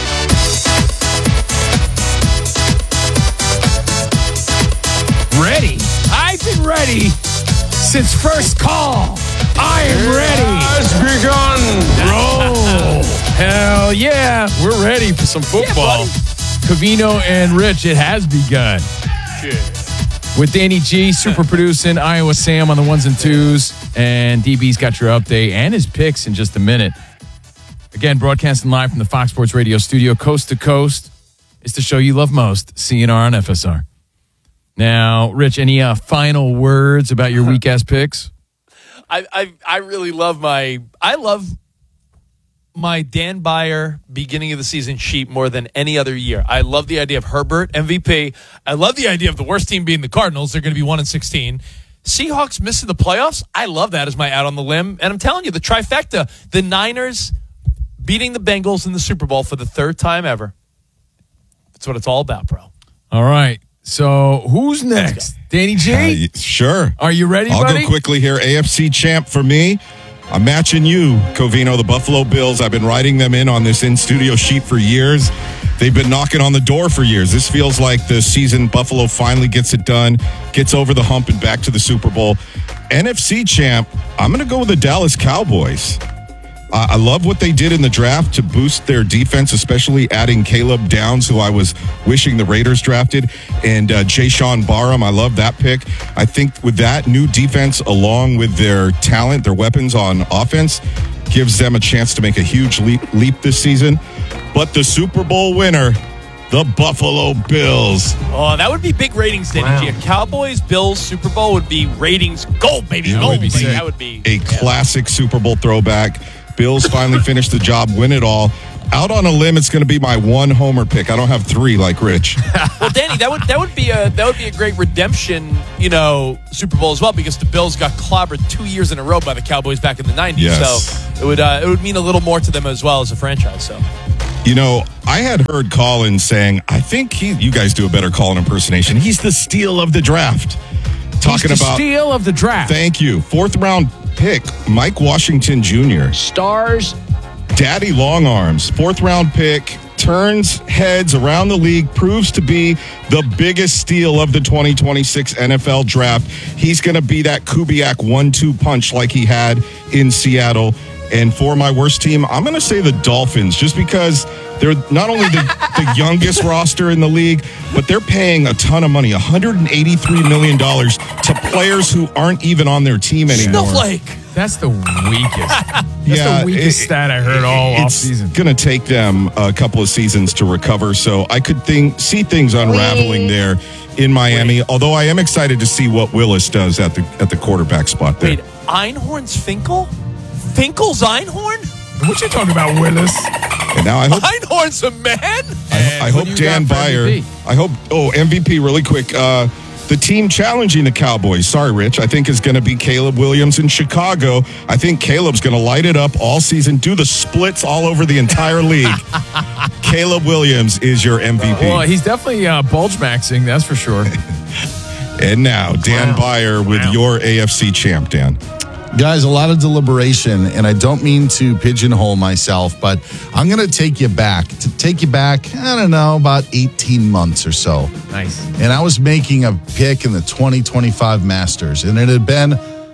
Ready? I've been ready since first call. I am ready. Has begun. Roll. Hell yeah. We're ready for some football. Yeah, Covino and Rich, it has begun. Yeah. With Danny G, super producing, Iowa Sam on the ones and twos, and D B's got your update and his picks in just a minute. Again, broadcasting live from the Fox Sports Radio studio, coast to coast. It's the show you love most, C N R on F S R. Now, Rich, any uh, final words about your weak-ass picks? I, I I really love my I love my Dan Beyer beginning of the season sheet more than any other year. I love the idea of Herbert M V P. I love the idea of the worst team being the Cardinals. They're going to be one and sixteen. Seahawks missing the playoffs. I love that as my out on the limb. And I'm telling you, the trifecta, the Niners beating the Bengals in the Super Bowl for the third time ever. That's what it's all about, bro. All right. So who's next? Danny G? Uh, sure. Are you ready, I'll buddy? go quickly here. A F C champ for me. I'm matching you, Covino, the Buffalo Bills. I've been writing them in on this in-studio sheet for years. They've been knocking on the door for years. This feels like the season Buffalo finally gets it done, gets over the hump and back to the Super Bowl. N F C champ, I'm going to go with the Dallas Cowboys. Uh, I love what they did in the draft to boost their defense, especially adding Caleb Downs, who I was wishing the Raiders drafted, and uh, Jaysean Barham. I love that pick. I think with that new defense, along with their talent, their weapons on offense, gives them a chance to make a huge leap, leap this season. But the Super Bowl winner, the Buffalo Bills. Oh, that would be big ratings, Danny Wow. G. A Cowboys Bills Super Bowl would be ratings gold, baby. Yeah, gold, would be baby. sick. That would be A classic Super Bowl throwback. Bills finally finished the job, win it all. Out on a limb, it's going to be my one homer pick. I don't have three like Rich. Well, Danny, that would that would be a that would be a great redemption, you know, Super Bowl as well, because the Bills got clobbered two years in a row by the Cowboys back in the nineties. Yes. So it would uh, it would mean a little more to them as well as a franchise. So. You know, I had heard Colin saying, I think he, you guys do a better Colin impersonation. He's the steal of the draft. Talking He's the about steal of the draft. Thank you. Fourth round pick, Mike Washington Junior Stars. Daddy Long Arms. Fourth round pick, turns heads around the league, proves to be the biggest steal of the twenty twenty-six N F L draft. He's going to be that Kubiak one two punch like he had in Seattle. And for my worst team, I'm going to say the Dolphins, just because they're not only the, the youngest roster in the league, but they're paying a ton of money, one hundred eighty-three million dollars to players who aren't even on their team anymore. Snowflake. That's the weakest. That's Yeah, the weakest it- stat I heard all it's offseason. going to take them a couple of seasons to recover, so I could think see things unraveling there in Miami. Although I am excited to see what Willis does at the at the quarterback spot there. Wait, Einhorn's Finkel? Finkel's Einhorn? What you talking about, Willis? And now I hope Einhorn's a man? I, I hope do you Dan got for Beyer. M V P? I hope. Oh, M V P, really quick. Uh, the team challenging the Cowboys. Sorry, Rich. I think is going to be Caleb Williams in Chicago. I think Caleb's going to light it up all season, do the splits all over the entire league. Caleb Williams is your M V P. Well, he's definitely uh, bulge maxing, that's for sure. And now, Dan Wow. Beyer with Wow. your A F C champ, Dan. Guys, a lot of deliberation, and I don't mean to pigeonhole myself, but I'm going to take you back. To take you back, I don't know, about eighteen months or so. Nice. And I was making a pick in the twenty twenty-five Masters, and it had been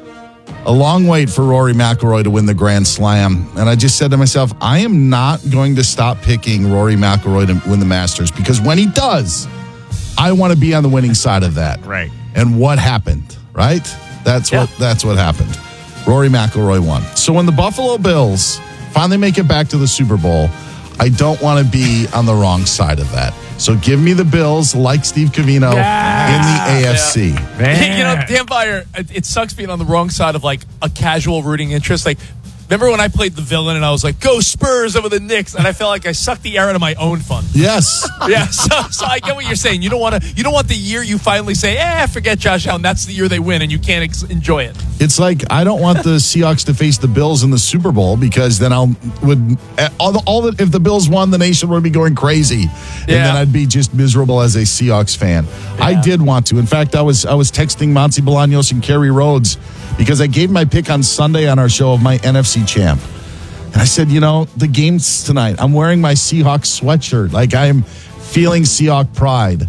a long wait for Rory McIlroy to win the Grand Slam. And I just said to myself, I am not going to stop picking Rory McIlroy to win the Masters, because when he does, I want to be on the winning side of that. Right. And what happened, right? That's what that's what happened. Rory McIlroy won. So when the Buffalo Bills finally make it back to the Super Bowl, I don't want to be on the wrong side of that. So give me the Bills, like Steve Covino, Yeah. in the A F C. Yeah. You know, Dan Beyer, it, it sucks being on the wrong side of like a casual rooting interest. Like, remember when I played the villain and I was like, go Spurs over the Knicks, and I felt like I sucked the air out of my own fun. Yes. Yeah, so, so I get what you're saying. You don't want to. You don't want the year you finally say, "Eh, forget Josh Allen." That's the year they win, and you can't ex- enjoy it. It's like I don't want the Seahawks to face the Bills in the Super Bowl, because then I'll would all the, all the if the Bills won, the nation would be going crazy, and Yeah. then I'd be just miserable as a Seahawks fan. I did want to. In fact, I was I was texting Monty Bolaños and Kerry Rhodes, because I gave my pick on Sunday on our show of my N F C champ. And I said, you know, the game's tonight. I'm wearing my Seahawks sweatshirt. Like, I am feeling Seahawk pride.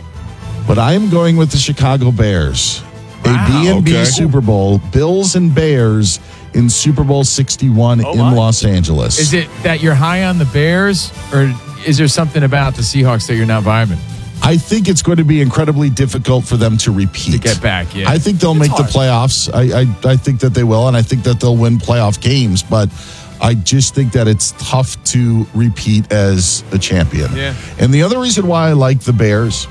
But I am going with the Chicago Bears. Wow, A B and B okay. Super Bowl. Bills and Bears in Super Bowl sixty-one Oh, in my. Los Angeles. Is it that you're high on the Bears, or is there something about the Seahawks that you're not vibing? I think it's going to be incredibly difficult for them to repeat. To get back, yeah. I think they'll It's make hard. the playoffs. I, I I think that they will, and I think that they'll win playoff games. But I just think that it's tough to repeat as a champion. Yeah. And the other reason why I like the Bears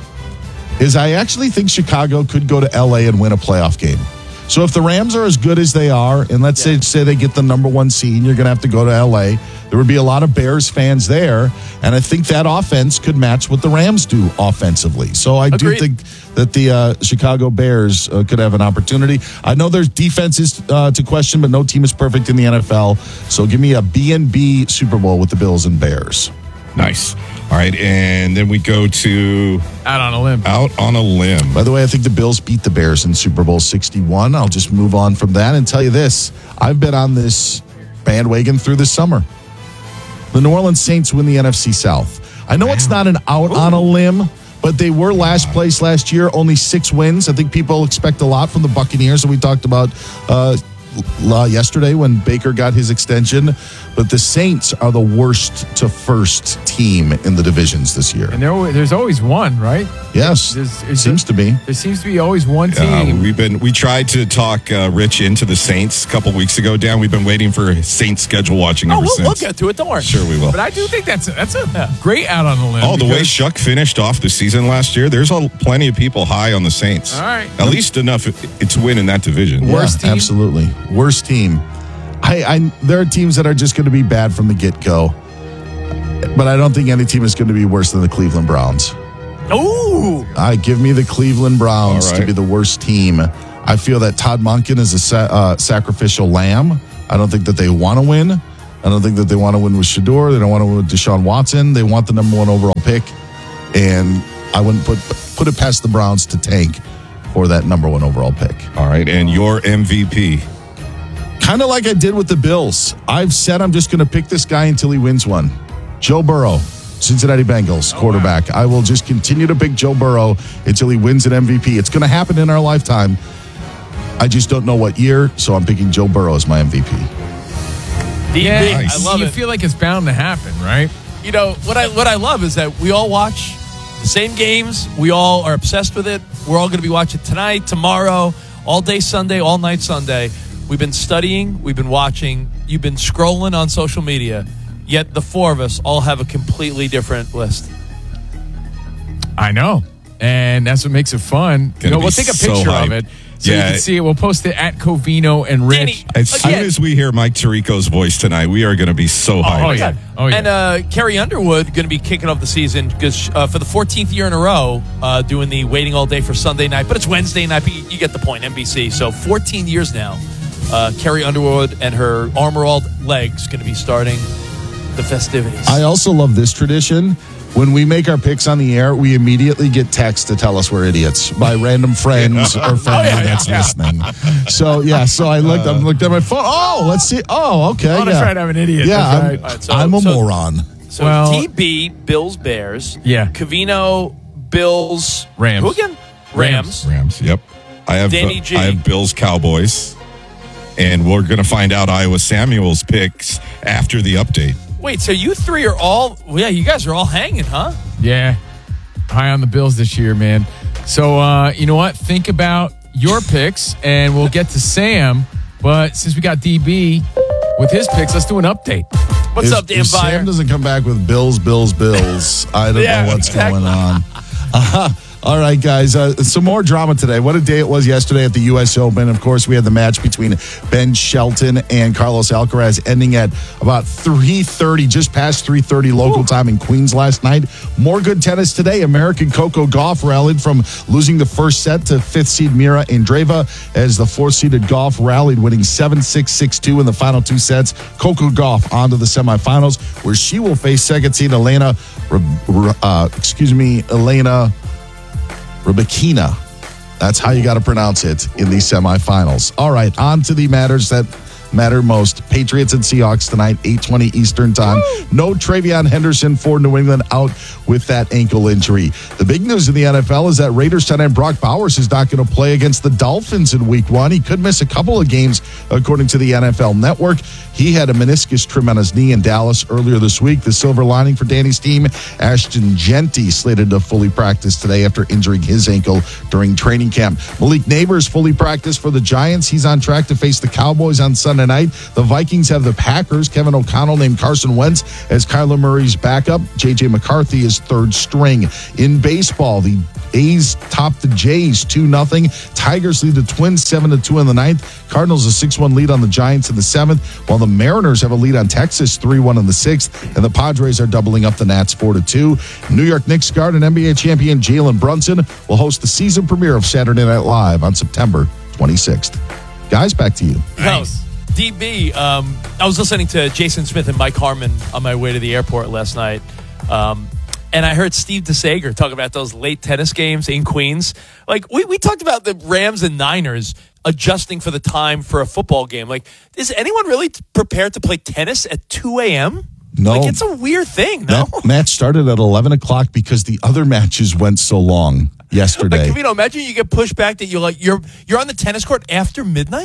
is I actually think Chicago could go to L A and win a playoff game. So if the Rams are as good as they are, and let's say say they get the number one seed, and you're going to have to go to L A. There would be a lot of Bears fans there, and I think that offense could match what the Rams do offensively. So I do Agreed. think that the uh, Chicago Bears uh, could have an opportunity. I know there's defenses uh, to question, but no team is perfect in the N F L. So give me a B and B Super Bowl with the Bills and Bears. Nice. All right, and then we go to Out on a limb. out on a limb. By the way, I think the Bills beat the Bears in Super Bowl sixty-one. I'll just move on from that and tell you this. I've been on this bandwagon through the summer. The New Orleans Saints win the N F C South. I know it's not an out on a limb, but they were last place last year, only six wins. I think people expect a lot from the Buccaneers, and we talked about uh, uh, yesterday when Baker got his extension, but the Saints are the worst to first team in the divisions this year. And there, there's always one, right? Yes, There's- it seems to be. There seems to be always one Uh, team. we've been we tried to talk uh, Rich into the Saints a couple weeks ago. Dan, we've been waiting for Saints schedule watching Oh, ever we'll, since. we'll get to it. Don't worry. Sure, we will. But I do think that's a, that's a great out on the limb. Oh, the way because- Shuck finished off the season last year, there's a, plenty of people high on the Saints. All right. At least enough to win in that division. Worst Yeah, team? absolutely. Worst team. I, I there are teams that are just going to be bad from the get go, but I don't think any team is going to be worse than the Cleveland Browns. Ooh. I give me the Cleveland Browns All to right. be the worst team. I feel that Todd Monken is a sa- uh, sacrificial lamb. I don't think that they want to win. I don't think that they want to win with Shador. They don't want to win with Deshaun Watson. They want the number one overall pick, and I wouldn't put put it past the Browns to tank for that number one overall pick. All right, and your M V P. Kind of like I did with the Bills. I've said I'm just going to pick this guy until he wins one. Joe Burrow, Cincinnati Bengals quarterback. I will just continue to pick Joe Burrow until he wins an M V P. It's going to happen in our lifetime. I just don't know what year, so I'm picking Joe Burrow as my M V P. D B, Yeah, I love you it. feel like it's bound to happen, right? You know what I what I love is that we all watch the same games. We all are obsessed with it. We're all going to be watching tonight, tomorrow, all day Sunday, all night Sunday. We've been studying. We've been watching. You've been scrolling on social media. Yet the four of us all have a completely different list. I know. And that's what makes it fun. You Gonna know, be we'll take a so picture hyped. of it so Yeah. you can see it. We'll post it at Covino and Rich. Danny, As soon Again. as we hear Mike Tirico's voice tonight, we are going to be so hyped. oh, yeah. Oh, yeah. And uh, Carrie Underwood going to be kicking off the season because uh, for the fourteenth year in a row, uh, doing the waiting all day for Sunday night, but it's Wednesday night. But you, you get the point. N B C. So fourteen years now. Uh, Carrie Underwood and her armor-all legs going to be starting the festivities. I also love this tradition. When we make our picks on the air, we immediately get text to tell us we're idiots by random friends or family yeah, that's yeah. listening. So yeah, so I looked, I looked at my phone. Oh, let's see. Oh, okay. Oh, that's yeah. right, I'm an idiot. Yeah, That's I'm, right. All right, so- I'm a so- moron. so well- T B, Bills, Bears. Yeah. Covino, Bills, Rams. Who again? Rams. Rams, yep. I have Danny uh, G. I have Bills Cowboys, and we're going to find out Iowa Samuel's picks after the update. Wait, so you three are all? Well, yeah, you guys are all hanging, huh? Yeah. High on the Bills this year, man. So, uh, you know what? Think about your picks, and we'll get to Sam. But since we got D B with his picks, let's do an update. What's if, up, Dan if Byer? Sam doesn't come back with Bills, Bills, Bills, I don't Yeah, know what's exactly. going on. Uh, all right, guys. Uh, some more drama today. What a day it was yesterday at the U S Open. Of course, we had the match between Ben Shelton and Carlos Alcaraz ending at about three thirty, just past three thirty local Ooh. time in Queens last night. More good tennis today. American Coco Gauff rallied from losing the first set to fifth seed Mira Andreeva as the fourth-seeded Gauff rallied, winning seven six, six two in the final two sets. Coco Gauff on to the semifinals, where she will face second seed Elena, uh, excuse me, Elena Rybakina. That's how you got to pronounce it in these semifinals. All right, on to the matters that matter most. Patriots and Seahawks tonight, eight twenty Eastern time. No Travion Henderson for New England, out with that ankle injury. The big news in the N F L is that Raiders tight end Brock Bowers is not going to play against the Dolphins in week one. He could miss a couple of games, according to the N F L Network. He had a meniscus trim on his knee in Dallas earlier this week. The silver lining for Danny's team, Ashton Genty slated to fully practice today after injuring his ankle during training camp. Malik Neighbors fully practiced for the Giants. He's on track to face the Cowboys on Sunday night. The Vikings have the Packers. Kevin O'Connell named Carson Wentz as Kyler Murray's backup. J J McCarthy is third string. In baseball, the A's top the Jays two nothing. Tigers lead the Twins seven to two in the ninth. Cardinals a six one lead on the Giants in the seventh, while the Mariners have a lead on Texas three one in the sixth, and the Padres are doubling up the Nats four to two. New York Knicks guard and N B A champion Jalen Brunson will host the season premiere of Saturday Night Live on September twenty-sixth. Guys, back to you. Nice. D B, um, I was listening to Jason Smith and Mike Harmon on my way to the airport last night. Um, and I heard Steve DeSager talk about those late tennis games in Queens. Like, we, we talked about the Rams and Niners adjusting for the time for a football game. Like, is anyone really t- prepared to play tennis at two a.m.? No. Like, it's a weird thing, no? That match started at eleven o'clock because the other matches went so long yesterday. Like, you know, imagine you get pushed back that you're like, you're, you're on the tennis court after midnight?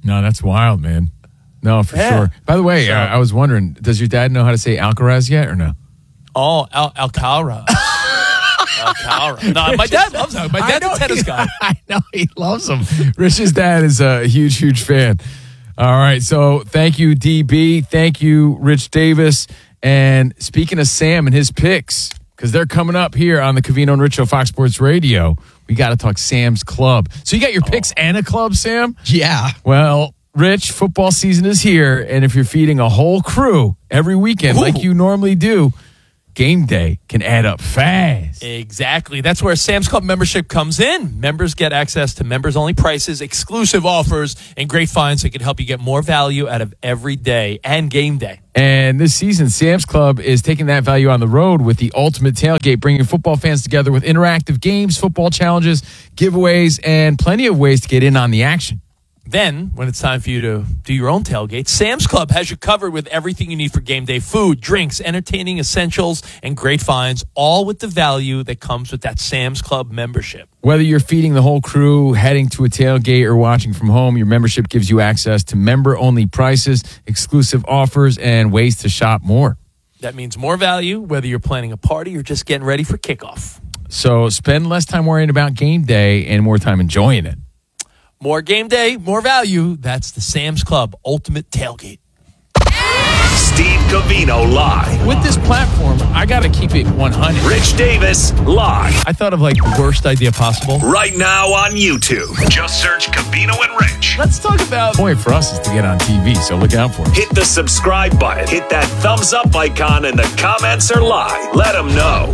No, that's wild, man. No, for Yeah. sure. By the way, So- uh, I was wondering, does your dad know how to say Alcaraz yet or no? Oh, Al- Alcara. Alcara. No, my dad loves him. My I dad's know a tennis he- guy. I know he loves him. Rich's dad is a huge, huge fan. All right, so thank you, D B. Thank you, Rich Davis. And speaking of Sam and his picks, because they're coming up here on the Covino and Rich Show, Fox Sports Radio, we got to talk Sam's Club. So you got your picks and a club, Sam? Yeah. Well, Rich, football season is here, and if you're feeding a whole crew every weekend Ooh. like you normally do, game day can add up fast. Exactly. That's where Sam's Club membership comes in. Members get access to members-only prices, exclusive offers, and great finds that can help you get more value out of every day and game day. And this season, Sam's Club is taking that value on the road with the Ultimate Tailgate, bringing football fans together with interactive games, football challenges, giveaways, and plenty of ways to get in on the action. Then, when it's time for you to do your own tailgate, Sam's Club has you covered with everything you need for game day: food, drinks, entertaining essentials, and great finds, all with the value that comes with that Sam's Club membership. Whether you're feeding the whole crew, heading to a tailgate, or watching from home, your membership gives you access to member-only prices, exclusive offers, and ways to shop more. That means more value, whether you're planning a party or just getting ready for kickoff. So spend less time worrying about game day and more time enjoying it. More game day, more value. That's the Sam's Club Ultimate Tailgate. Steve Covino live. With this platform, I got to keep it one hundred. Rich Davis live. I thought of like the worst idea possible. Right now on YouTube. Just search Covino and Rich. Let's talk about... The point for us is to get on T V, so look out for it. Hit the subscribe button. Hit that thumbs up icon, and the comments are live. Let them know.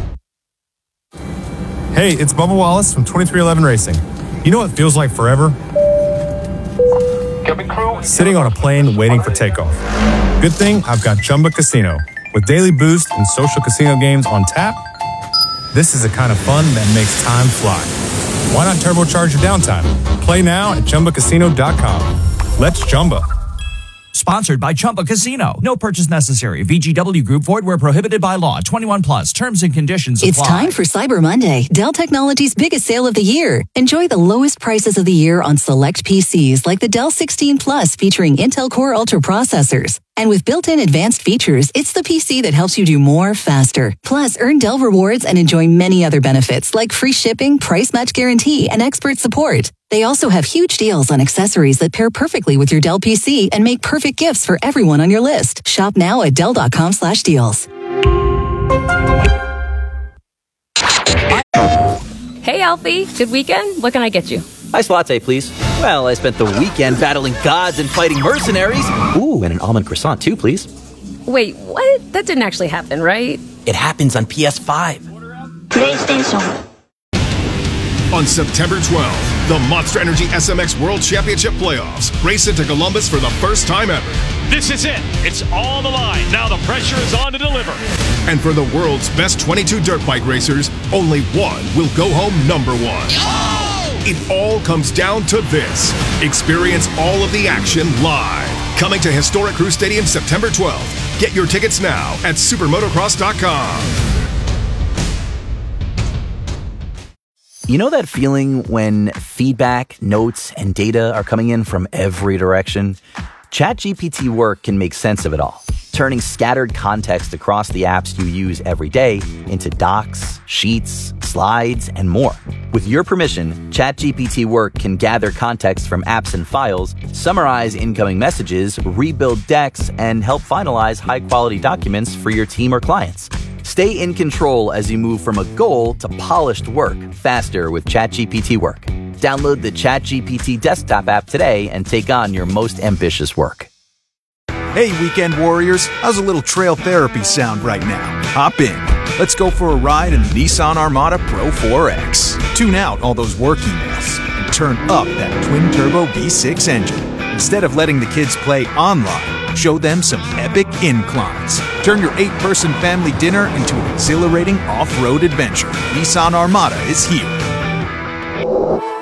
Hey, it's Bubba Wallace from twenty-three eleven Racing. You know what feels like forever? Sitting on a plane waiting for takeoff. Good thing I've got Chumba Casino. With daily boost and social casino games on tap, this is the kind of fun that makes time fly. Why not turbocharge your downtime? Play now at Chumba Casino dot com. Let's Chumba. Sponsored by Chumba Casino. No purchase necessary. V G W Group. Void where prohibited by law. twenty-one plus. Terms and conditions apply. It's time for Cyber Monday, Dell Technologies' biggest sale of the year. Enjoy the lowest prices of the year on select P Cs like the Dell sixteen Plus featuring Intel Core Ultra processors. And with built-in advanced features, it's the P C that helps you do more faster. Plus, earn Dell rewards and enjoy many other benefits like free shipping, price match guarantee, and expert support. They also have huge deals on accessories that pair perfectly with your Dell P C and make perfect gifts for everyone on your list. Shop now at Dell.com slash deals. Hey, Alfie. Good weekend? What can I get you? Iced latte, please. Well, I spent the weekend battling gods and fighting mercenaries. Ooh, and an almond croissant, too, please. Wait, what? That didn't actually happen, right? It happens on P S five. PlayStation. On September twelfth, the Monster Energy S M X World Championship Playoffs race into Columbus for the first time ever. This is it. It's all on the line. Now the pressure is on to deliver. And for the world's best twenty-two dirt bike racers, only one will go home number one. It all comes down to this. Experience all of the action live. Coming to historic Crew Stadium September twelfth. Get your tickets now at supermotocross dot com. You know that feeling when feedback, notes, and data are coming in from every direction? ChatGPT Work can make sense of it all, turning scattered context across the apps you use every day into docs, sheets, slides, and more. With your permission, ChatGPT Work can gather context from apps and files, summarize incoming messages, rebuild decks, and help finalize high-quality documents for your team or clients. Stay in control as you move from a goal to polished work faster with ChatGPT Work. Download the ChatGPT desktop app today and take on your most ambitious work. Hey, weekend warriors, how's a little trail therapy sound right now? Hop in. Let's go for a ride in the Nissan Armada Pro four X. Tune out all those work emails and turn up that twin-turbo V six engine. Instead of letting the kids play online, show them some epic inclines. Turn your eight-person family dinner into an exhilarating off-road adventure. Nissan Armada is here.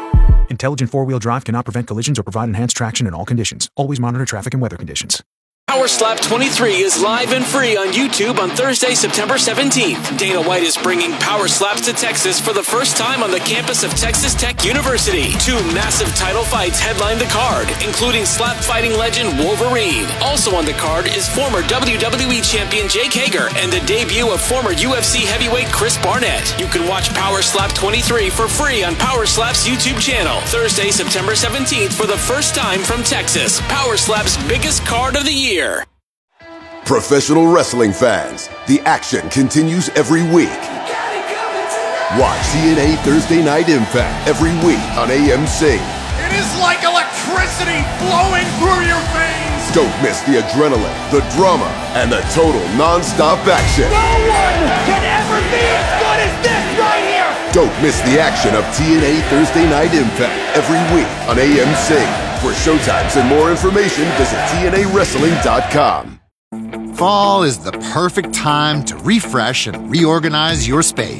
Intelligent four-wheel drive cannot prevent collisions or provide enhanced traction in all conditions. Always monitor traffic and weather conditions. Power Slap twenty-three is live and free on YouTube on Thursday, September seventeenth. Dana White is bringing Power Slaps to Texas for the first time on the campus of Texas Tech University. Two massive title fights headline the card, including slap fighting legend Wolverine. Also on the card is former W W E champion Jake Hager and the debut of former U F C heavyweight Chris Barnett. You can watch Power Slap twenty-three for free on Power Slap's YouTube channel. Thursday, September seventeenth for the first time from Texas. Power Slap's biggest card of the year. Professional wrestling fans, the action continues every week. Watch T N A Thursday Night Impact every week on A M C. It is like electricity flowing through your veins. Don't miss the adrenaline, the drama, and the total non-stop action. No one can ever be as good as this right here. Don't miss the action of T N A Thursday Night Impact every week on A M C. For showtimes and more information, visit T N A wrestling dot com. Fall is the perfect time to refresh and reorganize your space.